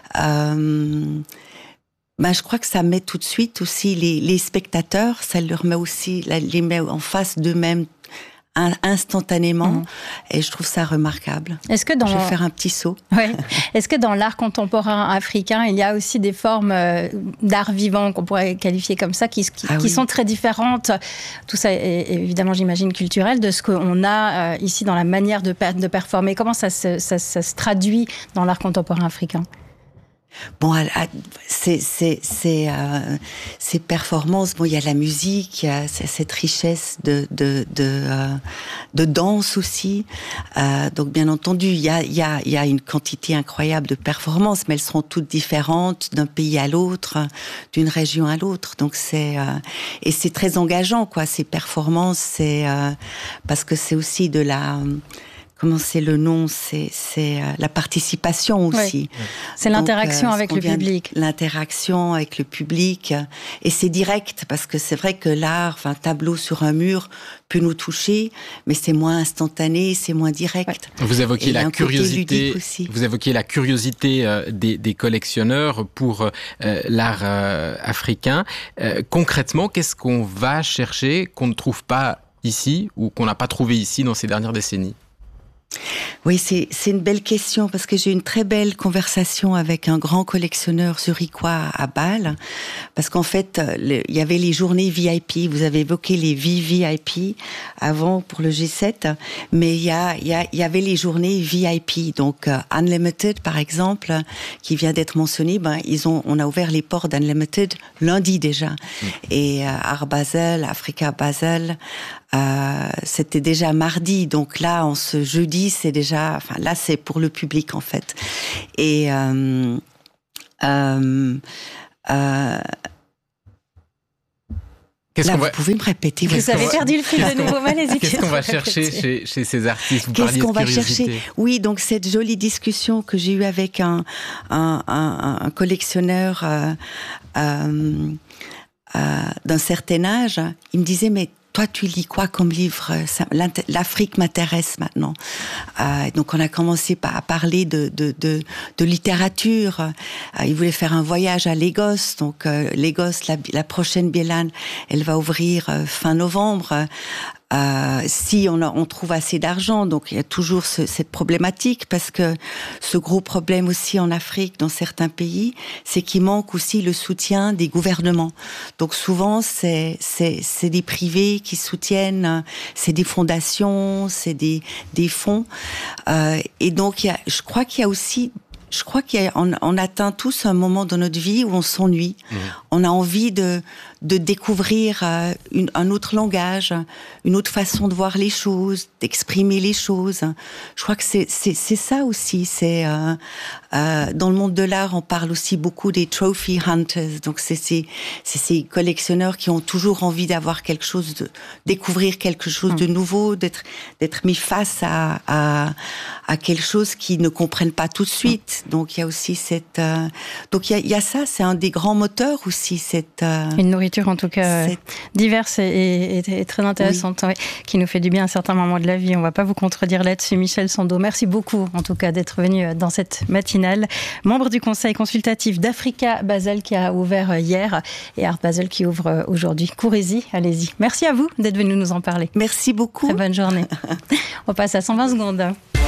Je crois que ça met tout de suite aussi les spectateurs, ça leur met aussi, les met en face d'eux-mêmes instantanément, et je trouve ça remarquable. Est-ce que je vais faire un petit saut. Ouais. Est-ce que dans l'art contemporain africain, il y a aussi des formes d'art vivant qu'on pourrait qualifier comme ça, qui sont très différentes, tout ça est évidemment, j'imagine, culturel, de ce qu'on a ici dans la manière de performer. Comment ça se traduit dans l'art contemporain africain ? Bon, ces performances, bon, il y a la musique, il y a cette richesse de danse aussi. Donc, bien entendu, il y a une quantité incroyable de performances, mais elles seront toutes différentes d'un pays à l'autre, d'une région à l'autre. Donc, et c'est très engageant, quoi, ces performances, parce que c'est aussi de la... Comment c'est le nom ? C'est la participation aussi. Oui. C'est l'interaction avec le public. L'interaction avec le public. Et c'est direct, parce que c'est vrai que l'art, un tableau sur un mur peut nous toucher, mais c'est moins instantané, c'est moins direct. Ouais. Vous évoquiez la curiosité. Vous évoquiez la curiosité des collectionneurs pour l'art africain. Concrètement, qu'est-ce qu'on va chercher qu'on ne trouve pas ici ou qu'on n'a pas trouvé ici dans ces dernières décennies ? Oui, c'est une belle question parce que j'ai eu une très belle conversation avec un grand collectionneur zurichois à Bâle, parce qu'en fait, il y avait les journées VIP. Vous avez évoqué les VVIP avant pour le G7, mais il y avait les journées VIP. Donc Unlimited, par exemple, qui vient d'être mentionné, on a ouvert les ports d'Unlimited lundi déjà. Et Art Basel, Africa Basel, c'était déjà mardi. Donc là, ce jeudi, c'est déjà, là, c'est pour le public, en fait. Et, vous pouvez me répéter. Vous avez perdu le fil de nouveau, allez-y. Qu'est-ce qu'on va chercher chez ces artistes? Qu'est-ce qu'on va chercher? Oui, donc cette jolie discussion que j'ai eue avec un collectionneur d'un certain âge, il me disait, mais toi, tu lis quoi comme livre? L'Afrique m'intéresse maintenant. Donc, on a commencé à parler de littérature. Il voulait faire un voyage à Lagos. Donc, Lagos, la prochaine Biennale, elle va ouvrir fin novembre. Si on trouve assez d'argent, donc il y a toujours cette problématique, parce que ce gros problème aussi en Afrique, dans certains pays, c'est qu'il manque aussi le soutien des gouvernements. Donc souvent c'est des privés qui soutiennent, c'est des fondations, c'est des fonds, et donc je crois qu'on atteint tous un moment dans notre vie où on s'ennuie. On a envie de découvrir un autre langage, une autre façon de voir les choses, d'exprimer les choses. Je crois que c'est ça aussi. C'est dans le monde de l'art, on parle aussi beaucoup des trophy hunters. Donc c'est ces collectionneurs qui ont toujours envie d'avoir quelque chose, de découvrir quelque chose de nouveau, d'être mis face à quelque chose qu'ils ne comprennent pas tout de suite. Donc il y a aussi donc il y a ça, c'est un des grands moteurs aussi, une nourriture en tout cas diverse et très intéressante, oui, qui nous fait du bien à un certain moment de la vie. On ne va pas vous contredire là-dessus. Michel Sando, merci beaucoup en tout cas d'être venu dans cette matinale. Membre du conseil consultatif d'Africa Basel qui a ouvert hier et Art Basel qui ouvre aujourd'hui. Courez-y, allez-y. Merci à vous d'être venu nous en parler. Merci beaucoup. Très bonne journée. On passe à 120 secondes.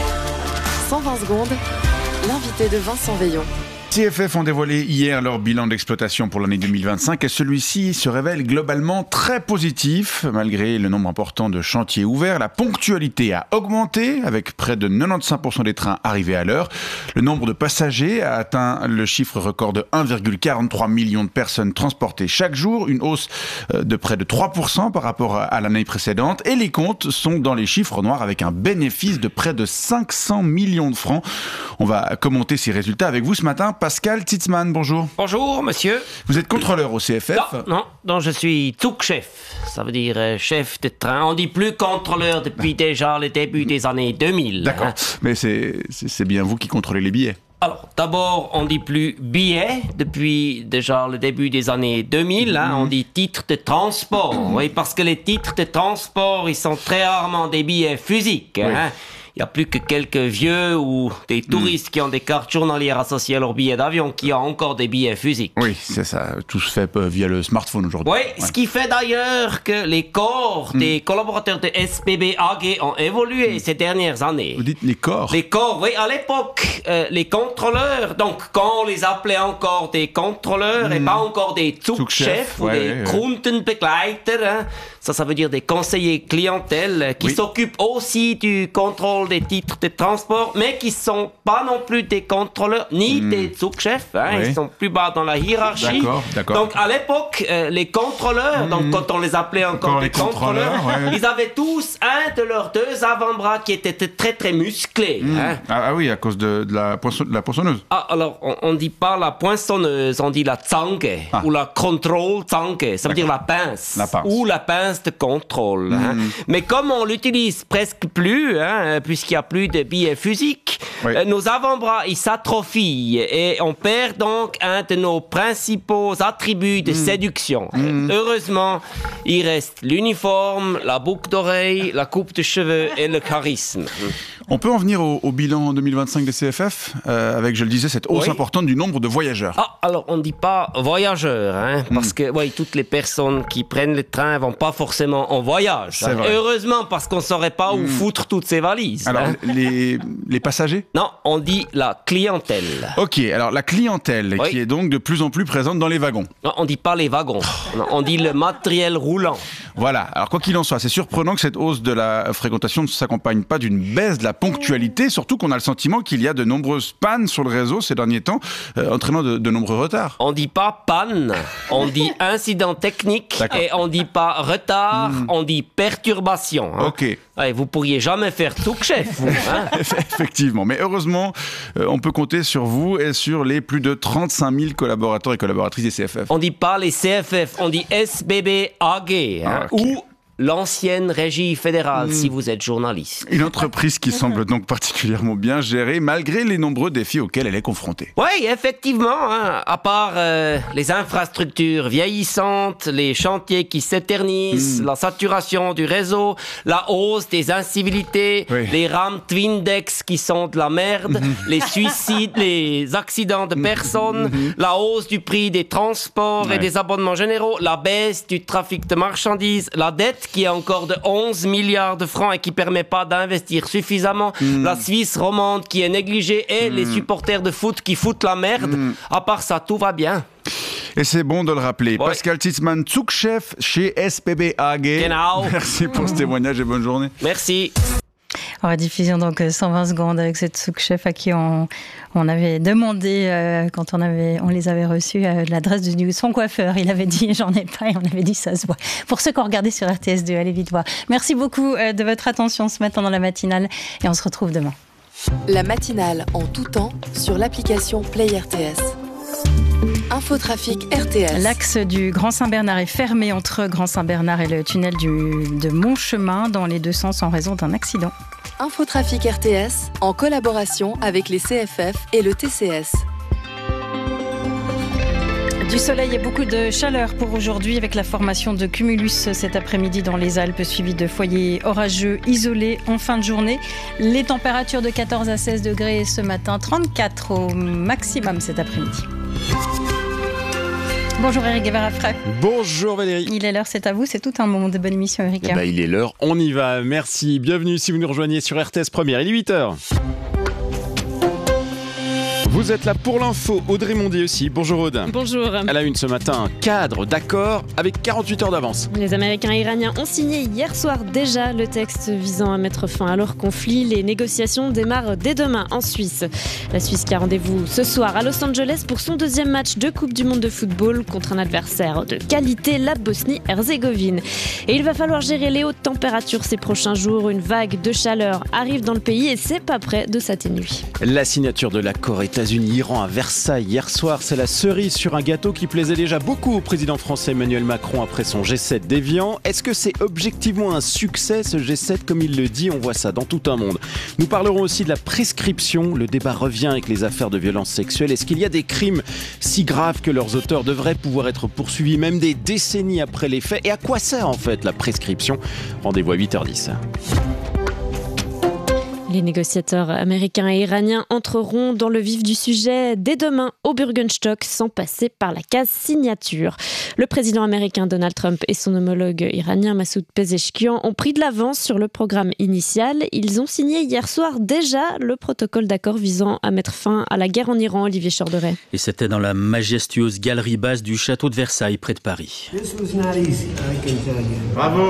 120 secondes, l'invité de Vincent Veillon. CFF ont dévoilé hier leur bilan d'exploitation pour l'année 2025 et celui-ci se révèle globalement très positif. Malgré le nombre important de chantiers ouverts, la ponctualité a augmenté avec près de 95% des trains arrivés à l'heure. Le nombre de passagers a atteint le chiffre record de 1,43 million de personnes transportées chaque jour, une hausse de près de 3% par rapport à l'année précédente. Et les comptes sont dans les chiffres noirs avec un bénéfice de près de 500 millions de francs. On va commenter ces résultats avec vous ce matin. Pascal Titzmann, bonjour. Bonjour, monsieur. Vous êtes contrôleur au CFF? Non, je suis Zugchef. Ça veut dire chef de train. On dit plus contrôleur depuis déjà le début des années 2000. D'accord, mais c'est bien vous qui contrôlez les billets. Alors, d'abord, on dit plus billets depuis déjà le début des années 2000. On dit titres de transport. Oui, parce que les titres de transport, ils sont très rarement des billets physiques. Oui. Il n'y a plus que quelques vieux ou des touristes qui ont des cartes journalières associées à leurs billets d'avion qui ont encore des billets physiques. Oui, c'est ça. Tout se fait via le smartphone aujourd'hui. Oui, ce qui fait d'ailleurs que les corps des collaborateurs de SBB AG ont évolué ces dernières années. Vous dites les corps? Les corps, oui. À l'époque, les contrôleurs, donc quand on les appelait encore des contrôleurs et pas encore des Zugchefs ou des Kundenbegleiter, ça veut dire des conseillers clientèle qui s'occupent aussi du contrôle des titres de transport, mais qui sont pas non plus des contrôleurs ni des Zugchefs. Ils sont plus bas dans la hiérarchie. D'accord. Donc à l'époque, les contrôleurs, donc quand on les appelait encore des contrôleurs, ils avaient tous un de leurs deux avant-bras qui était très très musclé. Ah oui, à cause de la poinçonneuse. Ah, alors on dit pas la poinçonneuse, on dit la Zange ou la Control Zange. Ça veut dire la pince. Ou la pince de contrôle. Mais comme on l'utilise presque plus, puisqu'il n'y a plus de billets physiques, nos avant-bras ils s'atrophient et on perd donc un de nos principaux attributs de séduction. Heureusement, il reste l'uniforme, la boucle d'oreille, la coupe de cheveux et le charisme. On peut en venir au bilan 2025 des CFF, avec, je le disais, cette hausse importante du nombre de voyageurs. Ah, alors on ne dit pas voyageurs, parce que toutes les personnes qui prennent le train ne vont pas forcément en voyage. Heureusement, parce qu'on ne saurait pas où foutre toutes ces valises. Alors, les passagers ? Non, on dit la clientèle. Ok, alors la clientèle, qui est donc de plus en plus présente dans les wagons. Non, on ne dit pas les wagons, non, on dit le matériel roulant. Voilà, alors quoi qu'il en soit, c'est surprenant que cette hausse de la fréquentation ne s'accompagne pas d'une baisse de la ponctualité, surtout qu'on a le sentiment qu'il y a de nombreuses pannes sur le réseau ces derniers temps, entraînant de nombreux retards. On dit pas panne, on dit incident technique, et on dit pas retard, on dit perturbation. Ok. Ouais, vous pourriez jamais faire tout chef, vous. Effectivement, mais heureusement, on peut compter sur vous et sur les plus de 35 000 collaborateurs et collaboratrices des CFF. On dit pas les CFF, on dit SBB AG, ou l'ancienne régie fédérale, si vous êtes journaliste. Une entreprise qui semble donc particulièrement bien gérée, malgré les nombreux défis auxquels elle est confrontée. Oui, effectivement, à part les infrastructures vieillissantes, les chantiers qui s'éternisent, la saturation du réseau, la hausse des incivilités, les rames Twindex qui sont de la merde, les suicides, les accidents de personnes, la hausse du prix des transports et des abonnements généraux, la baisse du trafic de marchandises, la dette qui est encore de 11 milliards de francs et qui ne permet pas d'investir suffisamment, la Suisse romande qui est négligée et les supporters de foot qui foutent la merde. À part ça, tout va bien. Et c'est bon de le rappeler. Pascal Zitzmann, Zugchef chez SBB AG. Genau. Merci pour ce témoignage et bonne journée. Merci. En rediffusion donc 120 secondes avec cette sous-chef à qui on avait demandé quand on les avait reçus l'adresse de son coiffeur. Il avait dit j'en ai pas et on avait dit ça se voit. Pour ceux qui ont regardé sur RTS2, allez vite voir. Merci beaucoup de votre attention ce matin dans la matinale et on se retrouve demain. La matinale en tout temps sur l'application Play RTS. Infotrafic RTS. L'axe du Grand Saint-Bernard est fermé entre Grand Saint-Bernard et le tunnel de Montchemin dans les deux sens en raison d'un accident. Infotrafic RTS en collaboration avec les CFF et le TCS. Du soleil et beaucoup de chaleur pour aujourd'hui avec la formation de cumulus cet après-midi dans les Alpes, suivi de foyers orageux isolés en fin de journée. Les températures de 14 à 16 degrés ce matin, 34 au maximum cet après-midi. Bonjour Eric Guevara-Frey. Bonjour Valérie. Il est l'heure, c'est à vous, c'est tout un moment de bonne émission Eric. Il est l'heure, on y va, merci. Bienvenue si vous nous rejoignez sur RTS Première, il est 8h. Vous êtes là pour l'info, Audrey Mondier aussi. Bonjour Aude. Bonjour. À la une ce matin, un cadre d'accord avec 48 heures d'avance. Les Américains et Iraniens ont signé hier soir déjà le texte visant à mettre fin à leur conflit. Les négociations démarrent dès demain en Suisse. La Suisse qui a rendez-vous ce soir à Los Angeles pour son deuxième match de Coupe du Monde de football contre un adversaire de qualité, la Bosnie-Herzégovine. Et il va falloir gérer les hautes températures ces prochains jours. Une vague de chaleur arrive dans le pays et c'est pas près de s'atténuer. La signature de l'accord États-Unis-Iran à Versailles hier soir, c'est la cerise sur un gâteau qui plaisait déjà beaucoup au président français Emmanuel Macron après son G7 d'Évian. Est-ce que c'est objectivement un succès ce G7 comme il le dit? On voit ça dans tout un monde. Nous parlerons aussi de la prescription. Le débat revient avec les affaires de violences sexuelles. Est-ce qu'il y a des crimes si graves que leurs auteurs devraient pouvoir être poursuivis même des décennies après les faits? Et à quoi sert en fait la prescription? Rendez-vous à 8h10. Les négociateurs américains et iraniens entreront dans le vif du sujet dès demain au Bürgenstock sans passer par la case signature. Le président américain Donald Trump et son homologue iranien Massoud Pezeshkian ont pris de l'avance sur le programme initial. Ils ont signé hier soir déjà le protocole d'accord visant à mettre fin à la guerre en Iran, Olivier Chorderet. Et c'était dans la majestueuse galerie basse du château de Versailles, près de Paris. Bravo!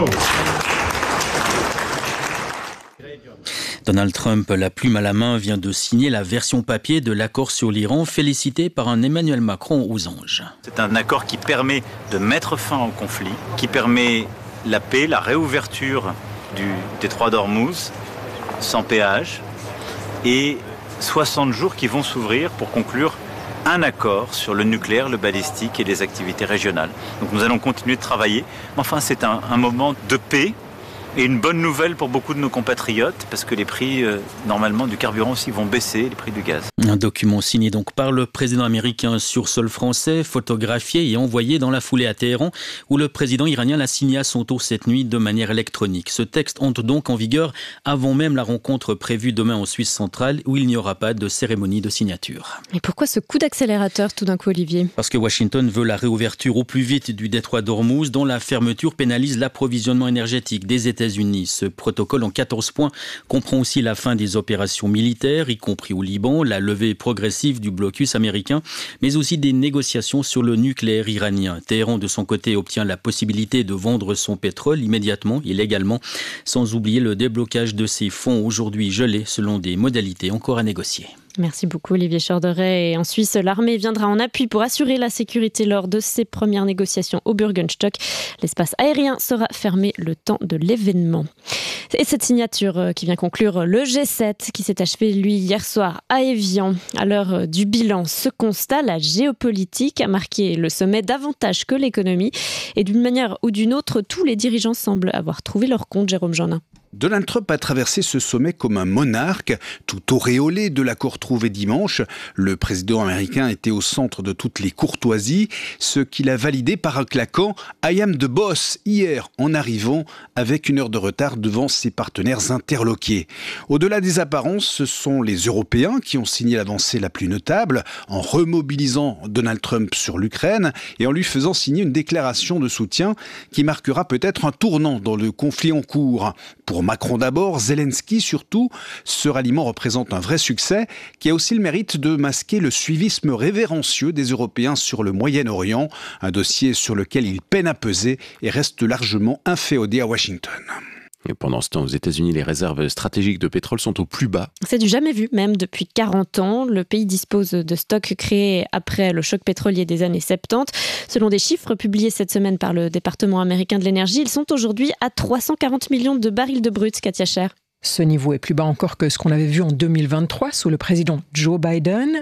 Donald Trump, la plume à la main, vient de signer la version papier de l'accord sur l'Iran, félicité par un Emmanuel Macron aux anges. C'est un accord qui permet de mettre fin au conflit, qui permet la paix, la réouverture du détroit d'Ormuz, sans péage, et 60 jours qui vont s'ouvrir pour conclure un accord sur le nucléaire, le balistique et les activités régionales. Donc nous allons continuer de travailler. Enfin, c'est un moment de paix, Et une bonne nouvelle pour beaucoup de nos compatriotes, parce que les prix, normalement, du carburant aussi vont baisser, les prix du gaz. Un document signé donc par le président américain sur sol français, photographié et envoyé dans la foulée à Téhéran, où le président iranien l'a signé à son tour cette nuit de manière électronique. Ce texte entre donc en vigueur avant même la rencontre prévue demain en Suisse centrale, où il n'y aura pas de cérémonie de signature. Et pourquoi ce coup d'accélérateur tout d'un coup, Olivier ? Parce que Washington veut la réouverture au plus vite du détroit d'Ormuz, dont la fermeture pénalise l'approvisionnement énergétique des États-Unis. Ce protocole en 14 points comprend aussi la fin des opérations militaires, y compris au Liban, la levée progressive du blocus américain, mais aussi des négociations sur le nucléaire iranien. Téhéran, de son côté, obtient la possibilité de vendre son pétrole immédiatement et légalement, sans oublier le déblocage de ses fonds aujourd'hui gelés selon des modalités encore à négocier. Merci beaucoup Olivier Chorderet. Et en Suisse, l'armée viendra en appui pour assurer la sécurité lors de ses premières négociations au Bürgenstock. L'espace aérien sera fermé le temps de l'événement. Et cette signature qui vient conclure le G7 qui s'est achevé lui hier soir à Évian. À l'heure du bilan, ce constat, la géopolitique a marqué le sommet davantage que l'économie. Et d'une manière ou d'une autre, tous les dirigeants semblent avoir trouvé leur compte, Jérôme Jeannin. Donald Trump a traversé ce sommet comme un monarque, tout auréolé de l'accord trouvé dimanche. Le président américain était au centre de toutes les courtoisies, ce qu'il a validé par un claquant « I am the boss » hier en arrivant avec 1 heure de retard devant ses partenaires interloqués. Au-delà des apparences, ce sont les Européens qui ont signé l'avancée la plus notable en remobilisant Donald Trump sur l'Ukraine et en lui faisant signer une déclaration de soutien qui marquera peut-être un tournant dans le conflit en cours. Pour Macron d'abord, Zelensky surtout, ce ralliement représente un vrai succès qui a aussi le mérite de masquer le suivisme révérencieux des Européens sur le Moyen-Orient, un dossier sur lequel ils peinent à peser et restent largement inféodés à Washington. Et pendant ce temps, aux États-Unis, les réserves stratégiques de pétrole sont au plus bas. C'est du jamais vu, même depuis 40 ans. Le pays dispose de stocks créés après le choc pétrolier des années 70. Selon des chiffres publiés cette semaine par le département américain de l'énergie, ils sont aujourd'hui à 340 millions de barils de brut, Katia Scher. Ce niveau est plus bas encore que ce qu'on avait vu en 2023 sous le président Joe Biden.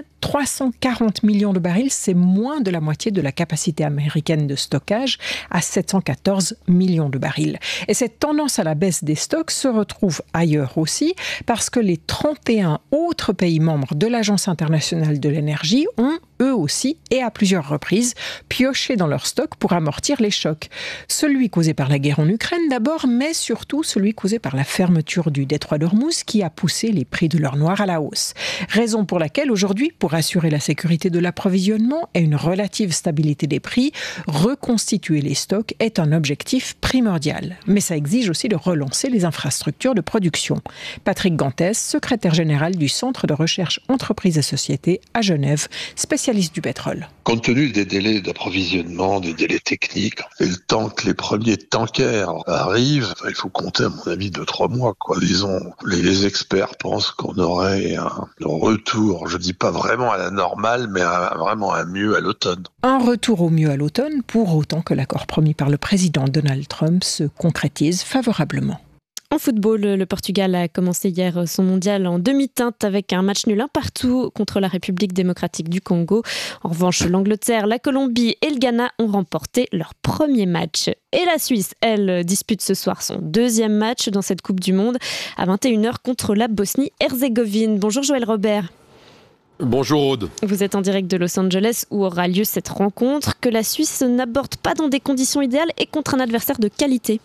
340 millions de barils, c'est moins de la moitié de la capacité américaine de stockage à 714 millions de barils. Et cette tendance à la baisse des stocks se retrouve ailleurs aussi parce que les 31 autres pays membres de l'Agence internationale de l'énergie ont eux aussi, et à plusieurs reprises, pioché dans leurs stocks pour amortir les chocs. Celui causé par la guerre en Ukraine d'abord, mais surtout celui causé par la fermeture du détroit d'Ormuz qui a poussé les prix de l'or noir à la hausse. Raison pour laquelle aujourd'hui, pour assurer la sécurité de l'approvisionnement et une relative stabilité des prix, reconstituer les stocks est un objectif primordial. Mais ça exige aussi de relancer les infrastructures de production. Patrick Gantès, secrétaire général du Centre de recherche entreprises et sociétés à Genève, spécialiste du pétrole. Compte tenu des délais d'approvisionnement, des délais techniques, et le temps que les premiers tankers arrivent, il faut compter à mon avis 2-3 mois, quoi. Disons, les experts pensent qu'on aurait un retour, je dis pas vraiment à la normale, mais vraiment un mieux à l'automne. Un retour au mieux à l'automne, pour autant que l'accord promis par le président Donald Trump se concrétise favorablement. En football, le Portugal a commencé hier son mondial en demi-teinte avec un match nul 1-1 contre la République démocratique du Congo. En revanche, l'Angleterre, la Colombie et le Ghana ont remporté leur premier match. Et la Suisse, elle, dispute ce soir son deuxième match dans cette Coupe du Monde à 21h contre la Bosnie-Herzégovine. Bonjour Joël Robert. Bonjour Aude. Vous êtes en direct de Los Angeles où aura lieu cette rencontre que la Suisse n'aborde pas dans des conditions idéales et contre un adversaire de qualité.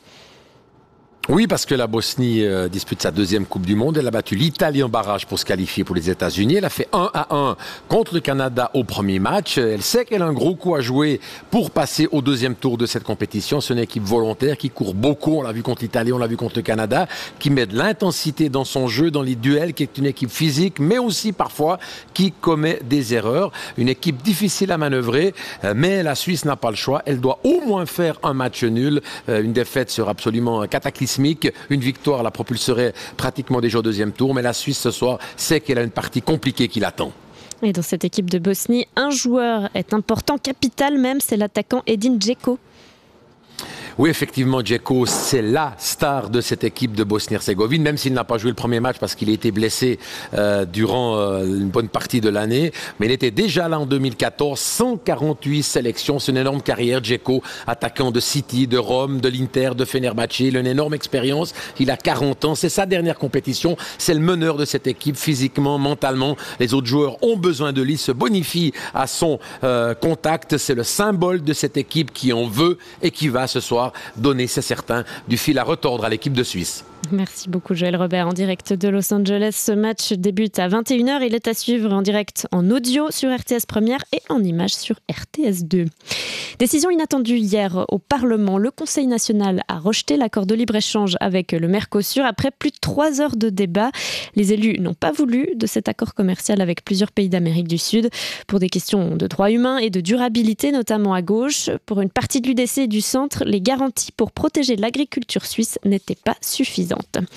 Oui, parce que la Bosnie dispute sa deuxième Coupe du Monde. Elle a battu l'Italie en barrage pour se qualifier pour les États-Unis. Elle a fait 1-1 contre le Canada au premier match. Elle sait qu'elle a un gros coup à jouer pour passer au deuxième tour de cette compétition. C'est une équipe volontaire qui court beaucoup. On l'a vu contre l'Italie, on l'a vu contre le Canada, qui met de l'intensité dans son jeu, dans les duels, qui est une équipe physique, mais aussi parfois qui commet des erreurs. Une équipe difficile à manœuvrer, mais la Suisse n'a pas le choix. Elle doit au moins faire un match nul. Une défaite sera absolument cataclysmique. Une victoire la propulserait pratiquement déjà au deuxième tour, mais la Suisse ce soir sait qu'elle a une partie compliquée qui l'attend. Et dans cette équipe de Bosnie, un joueur est important, capital même, c'est l'attaquant Edin Dzeko. Oui, effectivement, Džeko, c'est la star de cette équipe de Bosnie-Herzégovine, même s'il n'a pas joué le premier match parce qu'il a été blessé durant une bonne partie de l'année. Mais il était déjà là en 2014, 148 sélections, c'est une énorme carrière. Džeko, attaquant de City, de Rome, de l'Inter, de Fenerbahçe, il a une énorme expérience. Il a 40 ans, c'est sa dernière compétition. C'est le meneur de cette équipe, physiquement, mentalement. Les autres joueurs ont besoin de lui, se bonifient à son contact. C'est le symbole de cette équipe qui en veut et qui va ce soir donner, c'est certain, du fil à retordre à l'équipe de Suisse. Merci beaucoup Joël Robert en direct de Los Angeles. Ce match débute à 21h. Il est à suivre en direct en audio sur RTS Première et en images sur RTS 2. Décision inattendue hier au Parlement. Le Conseil national a rejeté l'accord de libre-échange avec le Mercosur après plus de 3 heures de débat. Les élus n'ont pas voulu de cet accord commercial avec plusieurs pays d'Amérique du Sud pour des questions de droits humains et de durabilité, notamment à gauche. Pour une partie de l'UDC et du centre, les garanties pour protéger l'agriculture suisse n'étaient pas suffisantes.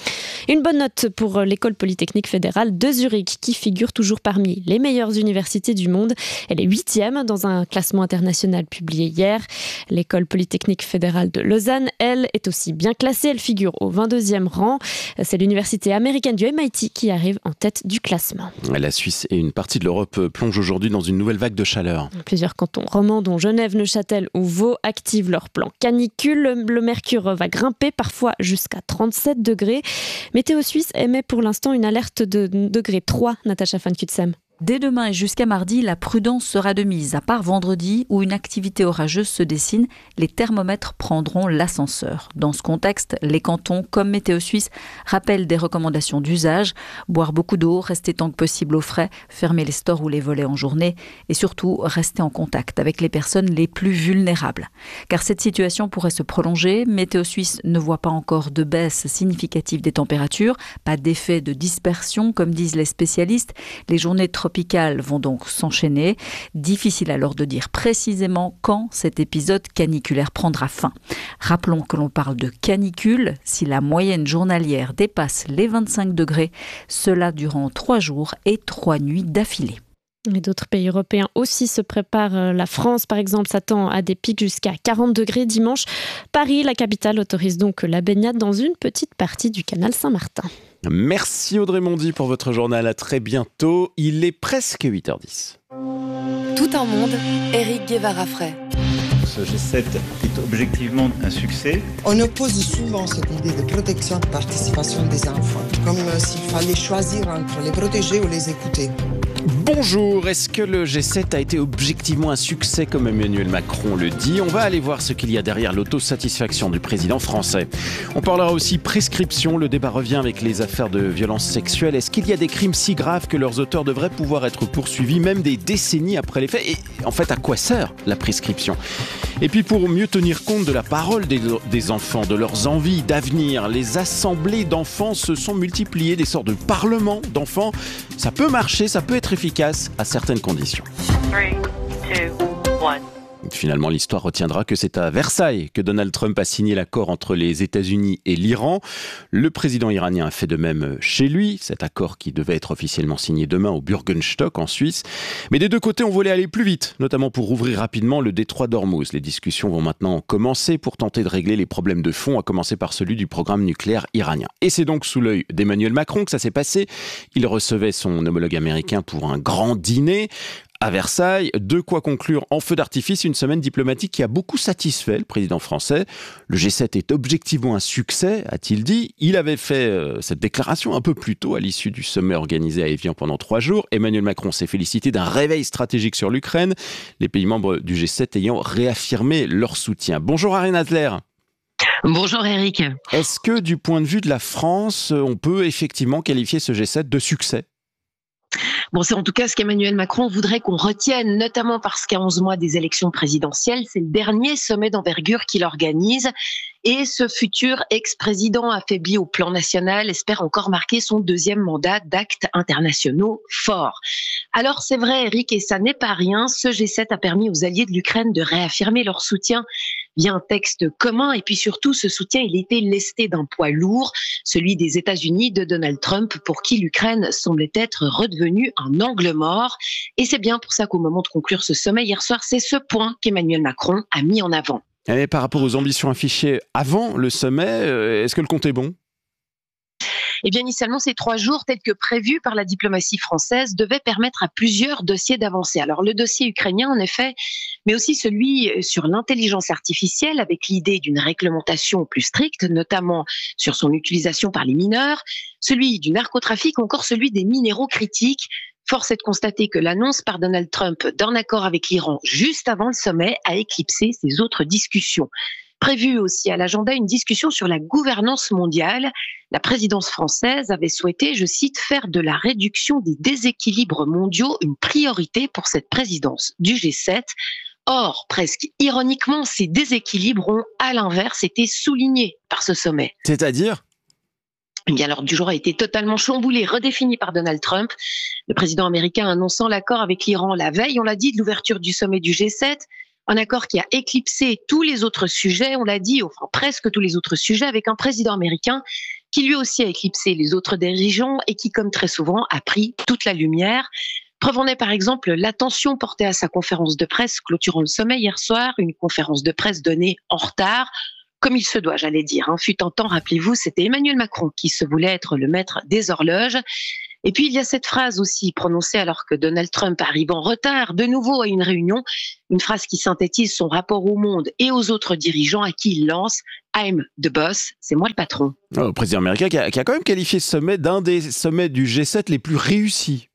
Une bonne note pour l'école polytechnique fédérale de Zurich qui figure toujours parmi les meilleures universités du monde. Elle est 8e dans un classement international publié hier. L'école polytechnique fédérale de Lausanne, elle, est aussi bien classée. Elle figure au 22e rang. C'est l'université américaine du MIT qui arrive en tête du classement. La Suisse et une partie de l'Europe plongent aujourd'hui dans une nouvelle vague de chaleur. Plusieurs cantons romans, dont Genève, Neuchâtel ou Vaud, activent leur plan canicule. Le mercure va grimper parfois jusqu'à 37 degrés. Météo Suisse émet pour l'instant une alerte de degré 3, Natacha Van Kutsem. Dès demain et jusqu'à mardi, la prudence sera de mise. À part vendredi, où une activité orageuse se dessine, les thermomètres prendront l'ascenseur. Dans ce contexte, les cantons, comme Météo Suisse, rappellent des recommandations d'usage. Boire beaucoup d'eau, rester tant que possible au frais, fermer les stores ou les volets en journée et surtout rester en contact avec les personnes les plus vulnérables. Car cette situation pourrait se prolonger. Météo Suisse ne voit pas encore de baisse significative des températures, pas d'effet de dispersion comme disent les spécialistes. Les journées tropicales vont donc s'enchaîner. Difficile alors de dire précisément quand cet épisode caniculaire prendra fin. Rappelons que l'on parle de canicule si la moyenne journalière dépasse les 25 degrés, cela durant 3 jours et 3 nuits d'affilée. Et d'autres pays européens aussi se préparent. La France, par exemple, s'attend à des pics jusqu'à 40 degrés dimanche. Paris, la capitale, autorise donc la baignade dans une petite partie du canal Saint-Martin. Merci Audrey Mondy pour votre journal. À très bientôt. Il est presque 8h10. Tout un monde, Éric Guevara-Frey. Ce G7 est objectivement un succès. On oppose souvent cette idée de protection de participation des enfants, comme s'il fallait choisir entre les protéger ou les écouter. Bonjour, est-ce que le G7 a été objectivement un succès comme Emmanuel Macron le dit? On va aller voir ce qu'il y a derrière l'autosatisfaction du président français. On parlera aussi prescription, le débat revient avec les affaires de violences sexuelles. Est-ce qu'il y a des crimes si graves que leurs auteurs devraient pouvoir être poursuivis même des décennies après les faits? Et en fait, à quoi sert la prescription? Et puis pour mieux tenir compte de la parole des enfants, de leurs envies d'avenir, les assemblées d'enfants se sont multipliées, des sortes de parlements d'enfants. Ça peut marcher, ça peut être efficace à certaines conditions. 3, 2, 1. Finalement, l'histoire retiendra que c'est à Versailles que Donald Trump a signé l'accord entre les États-Unis et l'Iran. Le président iranien a fait de même chez lui, cet accord qui devait être officiellement signé demain au Bürgenstock en Suisse. Mais des deux côtés, on voulait aller plus vite, notamment pour ouvrir rapidement le détroit d'Ormuz. Les discussions vont maintenant commencer pour tenter de régler les problèmes de fond, à commencer par celui du programme nucléaire iranien. Et c'est donc sous l'œil d'Emmanuel Macron que ça s'est passé. Il recevait son homologue américain pour un grand dîner à Versailles, de quoi conclure en feu d'artifice une semaine diplomatique qui a beaucoup satisfait le président français. Le G7 est objectivement un succès, a-t-il dit. Il avait fait cette déclaration un peu plus tôt à l'issue du sommet organisé à Évian pendant 3 jours. Emmanuel Macron s'est félicité d'un réveil stratégique sur l'Ukraine, les pays membres du G7 ayant réaffirmé leur soutien. Bonjour Ariane Adler. Bonjour Eric. Est-ce que du point de vue de la France, on peut effectivement qualifier ce G7 de succès ? Bon, c'est en tout cas ce qu'Emmanuel Macron voudrait qu'on retienne, notamment parce qu'à 11 mois des élections présidentielles, c'est le dernier sommet d'envergure qu'il organise. Et ce futur ex-président affaibli au plan national espère encore marquer son 2e mandat d'actes internationaux forts. Alors c'est vrai Eric, et ça n'est pas rien, ce G7 a permis aux alliés de l'Ukraine de réaffirmer leur soutien via un texte commun. Et puis surtout, ce soutien, il était lesté d'un poids lourd, celui des États-Unis de Donald Trump, pour qui l'Ukraine semblait être redevenue un angle mort. Et c'est bien pour ça qu'au moment de conclure ce sommet hier soir, c'est ce point qu'Emmanuel Macron a mis en avant. Et par rapport aux ambitions affichées avant le sommet, est-ce que le compte est bon ? Eh bien, initialement, ces 3 jours, tels que prévus par la diplomatie française, devaient permettre à plusieurs dossiers d'avancer. Alors, le dossier ukrainien, en effet, mais aussi celui sur l'intelligence artificielle, avec l'idée d'une réglementation plus stricte, notamment sur son utilisation par les mineurs, celui du narcotrafic, ou encore celui des minéraux critiques. Force est de constater que l'annonce par Donald Trump d'un accord avec l'Iran juste avant le sommet a éclipsé ces autres discussions. Prévu aussi à l'agenda une discussion sur la gouvernance mondiale. La présidence française avait souhaité, je cite, faire de la réduction des déséquilibres mondiaux une priorité pour cette présidence du G7. Or, presque ironiquement, ces déséquilibres ont, à l'inverse, été soulignés par ce sommet. C'est-à-dire ? Eh bien, l'ordre du jour a été totalement chamboulé, redéfini par Donald Trump. Le président américain annonçant l'accord avec l'Iran la veille, on l'a dit, de l'ouverture du sommet du G7. Un accord qui a éclipsé tous les autres sujets, on l'a dit, enfin presque tous les autres sujets, avec un président américain qui lui aussi a éclipsé les autres dirigeants et qui, comme très souvent, a pris toute la lumière. Preuve en est par exemple l'attention portée à sa conférence de presse clôturant le sommet hier soir, une conférence de presse donnée en retard, comme il se doit, j'allais dire. Fut un temps, rappelez-vous, c'était Emmanuel Macron qui se voulait être le maître des horloges. Et puis, il y a cette phrase aussi prononcée alors que Donald Trump arrive en retard de nouveau à une réunion, une phrase qui synthétise son rapport au monde et aux autres dirigeants à qui il lance « I'm the boss », c'est moi le patron. Le président américain qui a quand même qualifié ce sommet d'un des sommets du G7 les plus réussis.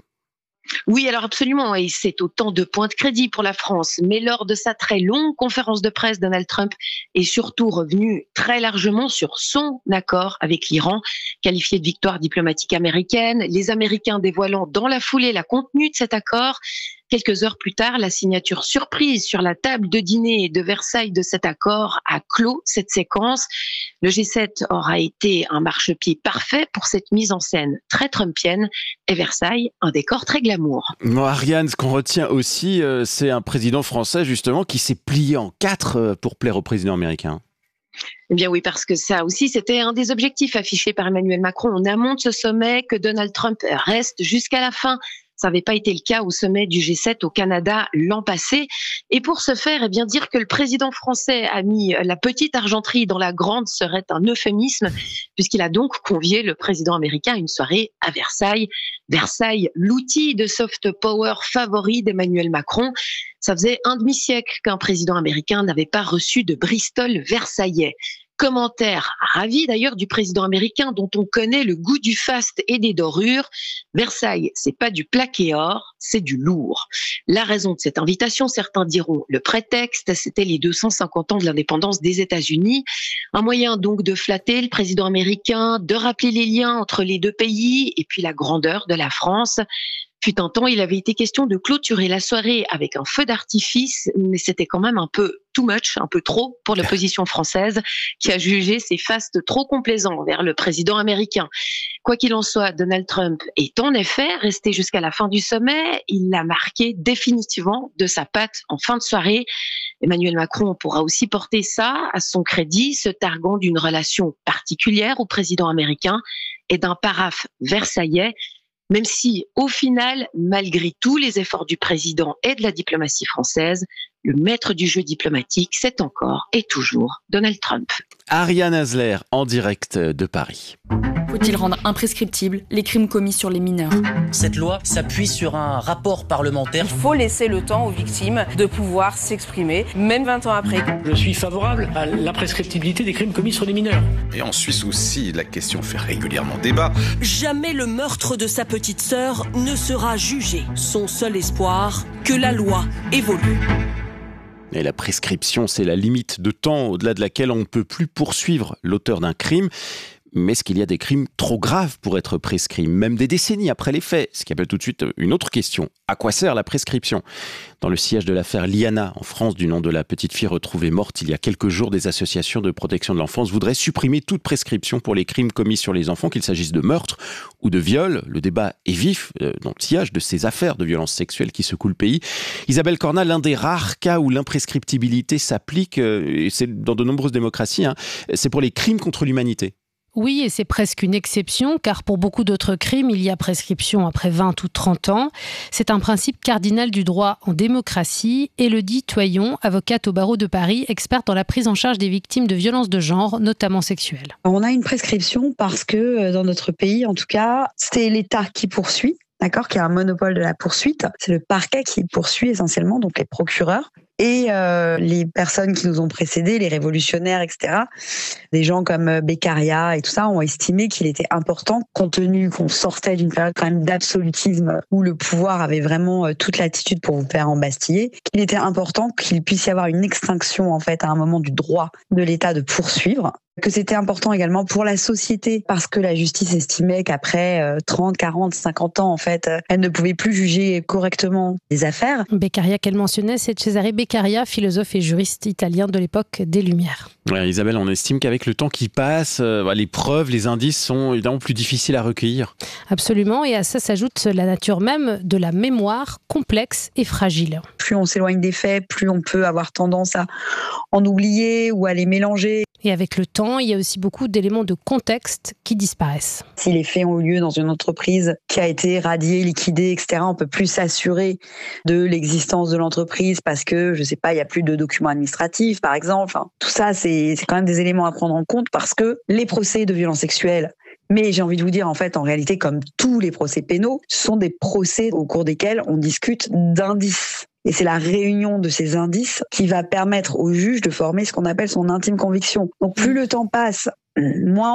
Oui, alors absolument, et c'est autant de points de crédit pour la France. Mais lors de sa très longue conférence de presse, Donald Trump est surtout revenu très largement sur son accord avec l'Iran, qualifié de victoire diplomatique américaine, les Américains dévoilant dans la foulée la contenu de cet accord. Quelques heures plus tard, la signature surprise sur la table de dîner de Versailles de cet accord a clos cette séquence. Le G7 aura été un marchepied parfait pour cette mise en scène très trumpienne et Versailles, un décor très glamour. Bon, Ariane, ce qu'on retient aussi, c'est un président français justement qui s'est plié en 4 pour plaire au président américain. Eh bien oui, parce que ça aussi, c'était un des objectifs affichés par Emmanuel Macron en amont de ce sommet, que Donald Trump reste jusqu'à la fin. Ça n'avait pas été le cas au sommet du G7 au Canada l'an passé. Et pour ce faire, eh bien dire que le président français a mis la petite argenterie dans la grande serait un euphémisme, puisqu'il a donc convié le président américain à une soirée à Versailles. Versailles, l'outil de soft power favori d'Emmanuel Macron. Ça faisait un demi-siècle qu'un président américain n'avait pas reçu de Bristol versaillais. Commentaire ravi d'ailleurs du président américain dont on connaît le goût du faste et des dorures. Versailles, c'est pas du plaqué or, c'est du lourd. La raison de cette invitation, certains diront le prétexte, c'était les 250 ans de l'indépendance des États-Unis. Un moyen donc de flatter le président américain, de rappeler les liens entre les deux pays et puis la grandeur de la France. Fut un temps, il avait été question de clôturer la soirée avec un feu d'artifice, mais c'était quand même un peu too much, un peu trop pour l'opposition française, qui a jugé ces fastes trop complaisants vers le président américain. Quoi qu'il en soit, Donald Trump est en effet resté jusqu'à la fin du sommet. Il l'a marqué définitivement de sa patte en fin de soirée. Emmanuel Macron pourra aussi porter ça à son crédit, se targuant d'une relation particulière au président américain et d'un paraphe versaillais. Même si, au final, malgré tous les efforts du président et de la diplomatie française, le maître du jeu diplomatique, c'est encore et toujours Donald Trump. Ariane Hasler, en direct de Paris. Faut-il rendre imprescriptibles les crimes commis sur les mineurs ? Cette loi s'appuie sur un rapport parlementaire. Il faut laisser le temps aux victimes de pouvoir s'exprimer, même 20 ans après. Je suis favorable à l'imprescriptibilité des crimes commis sur les mineurs. Et en Suisse aussi, la question fait régulièrement débat. Jamais le meurtre de sa petite sœur ne sera jugé. Son seul espoir, que la loi évolue. Et la prescription, c'est la limite de temps au-delà de laquelle on ne peut plus poursuivre l'auteur d'un crime. Mais est-ce qu'il y a des crimes trop graves pour être prescrits, même des décennies après les faits ? Ce qui appelle tout de suite une autre question. À quoi sert la prescription ? Dans le sillage de l'affaire Liana, en France, du nom de la petite fille retrouvée morte il y a quelques jours, des associations de protection de l'enfance voudraient supprimer toute prescription pour les crimes commis sur les enfants, qu'il s'agisse de meurtre ou de viol. Le débat est vif dans le sillage de ces affaires de violences sexuelles qui secouent le pays. Isabelle Cornat, l'un des rares cas où l'imprescriptibilité s'applique, et c'est dans de nombreuses démocraties, c'est pour les crimes contre l'humanité. Oui, et c'est presque une exception, car pour beaucoup d'autres crimes, il y a prescription après 20 ou 30 ans. C'est un principe cardinal du droit en démocratie. Élodie Toyon, avocate au barreau de Paris, experte dans la prise en charge des victimes de violences de genre, notamment sexuelles. On a une prescription parce que dans notre pays, en tout cas, c'est l'État qui poursuit. D'accord, qui a un monopole de la poursuite. C'est le parquet qui poursuit essentiellement, donc les procureurs. Et les personnes qui nous ont précédés, les révolutionnaires, etc., des gens comme Beccaria et tout ça, ont estimé qu'il était important, compte tenu qu'on sortait d'une période quand même d'absolutisme où le pouvoir avait vraiment toute l'attitude pour vous faire embastiller, qu'il était important qu'il puisse y avoir une extinction, en fait, à un moment du droit de l'État de poursuivre. Que c'était important également pour la société parce que la justice estimait qu'après 30, 40, 50 ans, en fait, elle ne pouvait plus juger correctement les affaires. Beccaria qu'elle mentionnait, c'est Cesare Beccaria, philosophe et juriste italien de l'époque des Lumières. Ouais, Isabelle, on estime qu'avec le temps qui passe, les preuves, les indices sont évidemment plus difficiles à recueillir. Absolument, et à ça s'ajoute la nature même de la mémoire, complexe et fragile. Plus on s'éloigne des faits, plus on peut avoir tendance à en oublier ou à les mélanger. Et avec le temps, il y a aussi beaucoup d'éléments de contexte qui disparaissent. Si les faits ont eu lieu dans une entreprise qui a été radiée, liquidée, etc., on peut plus s'assurer de l'existence de l'entreprise parce que, je sais pas, il y a plus de documents administratifs, par exemple. Enfin, tout ça, c'est quand même des éléments à prendre en compte parce que les procès de violences sexuelles, mais j'ai envie de vous dire, en fait, en réalité, comme tous les procès pénaux, ce sont des procès au cours desquels on discute d'indices. Et c'est la réunion de ces indices qui va permettre au juge de former ce qu'on appelle son intime conviction. Donc plus le temps passe, moins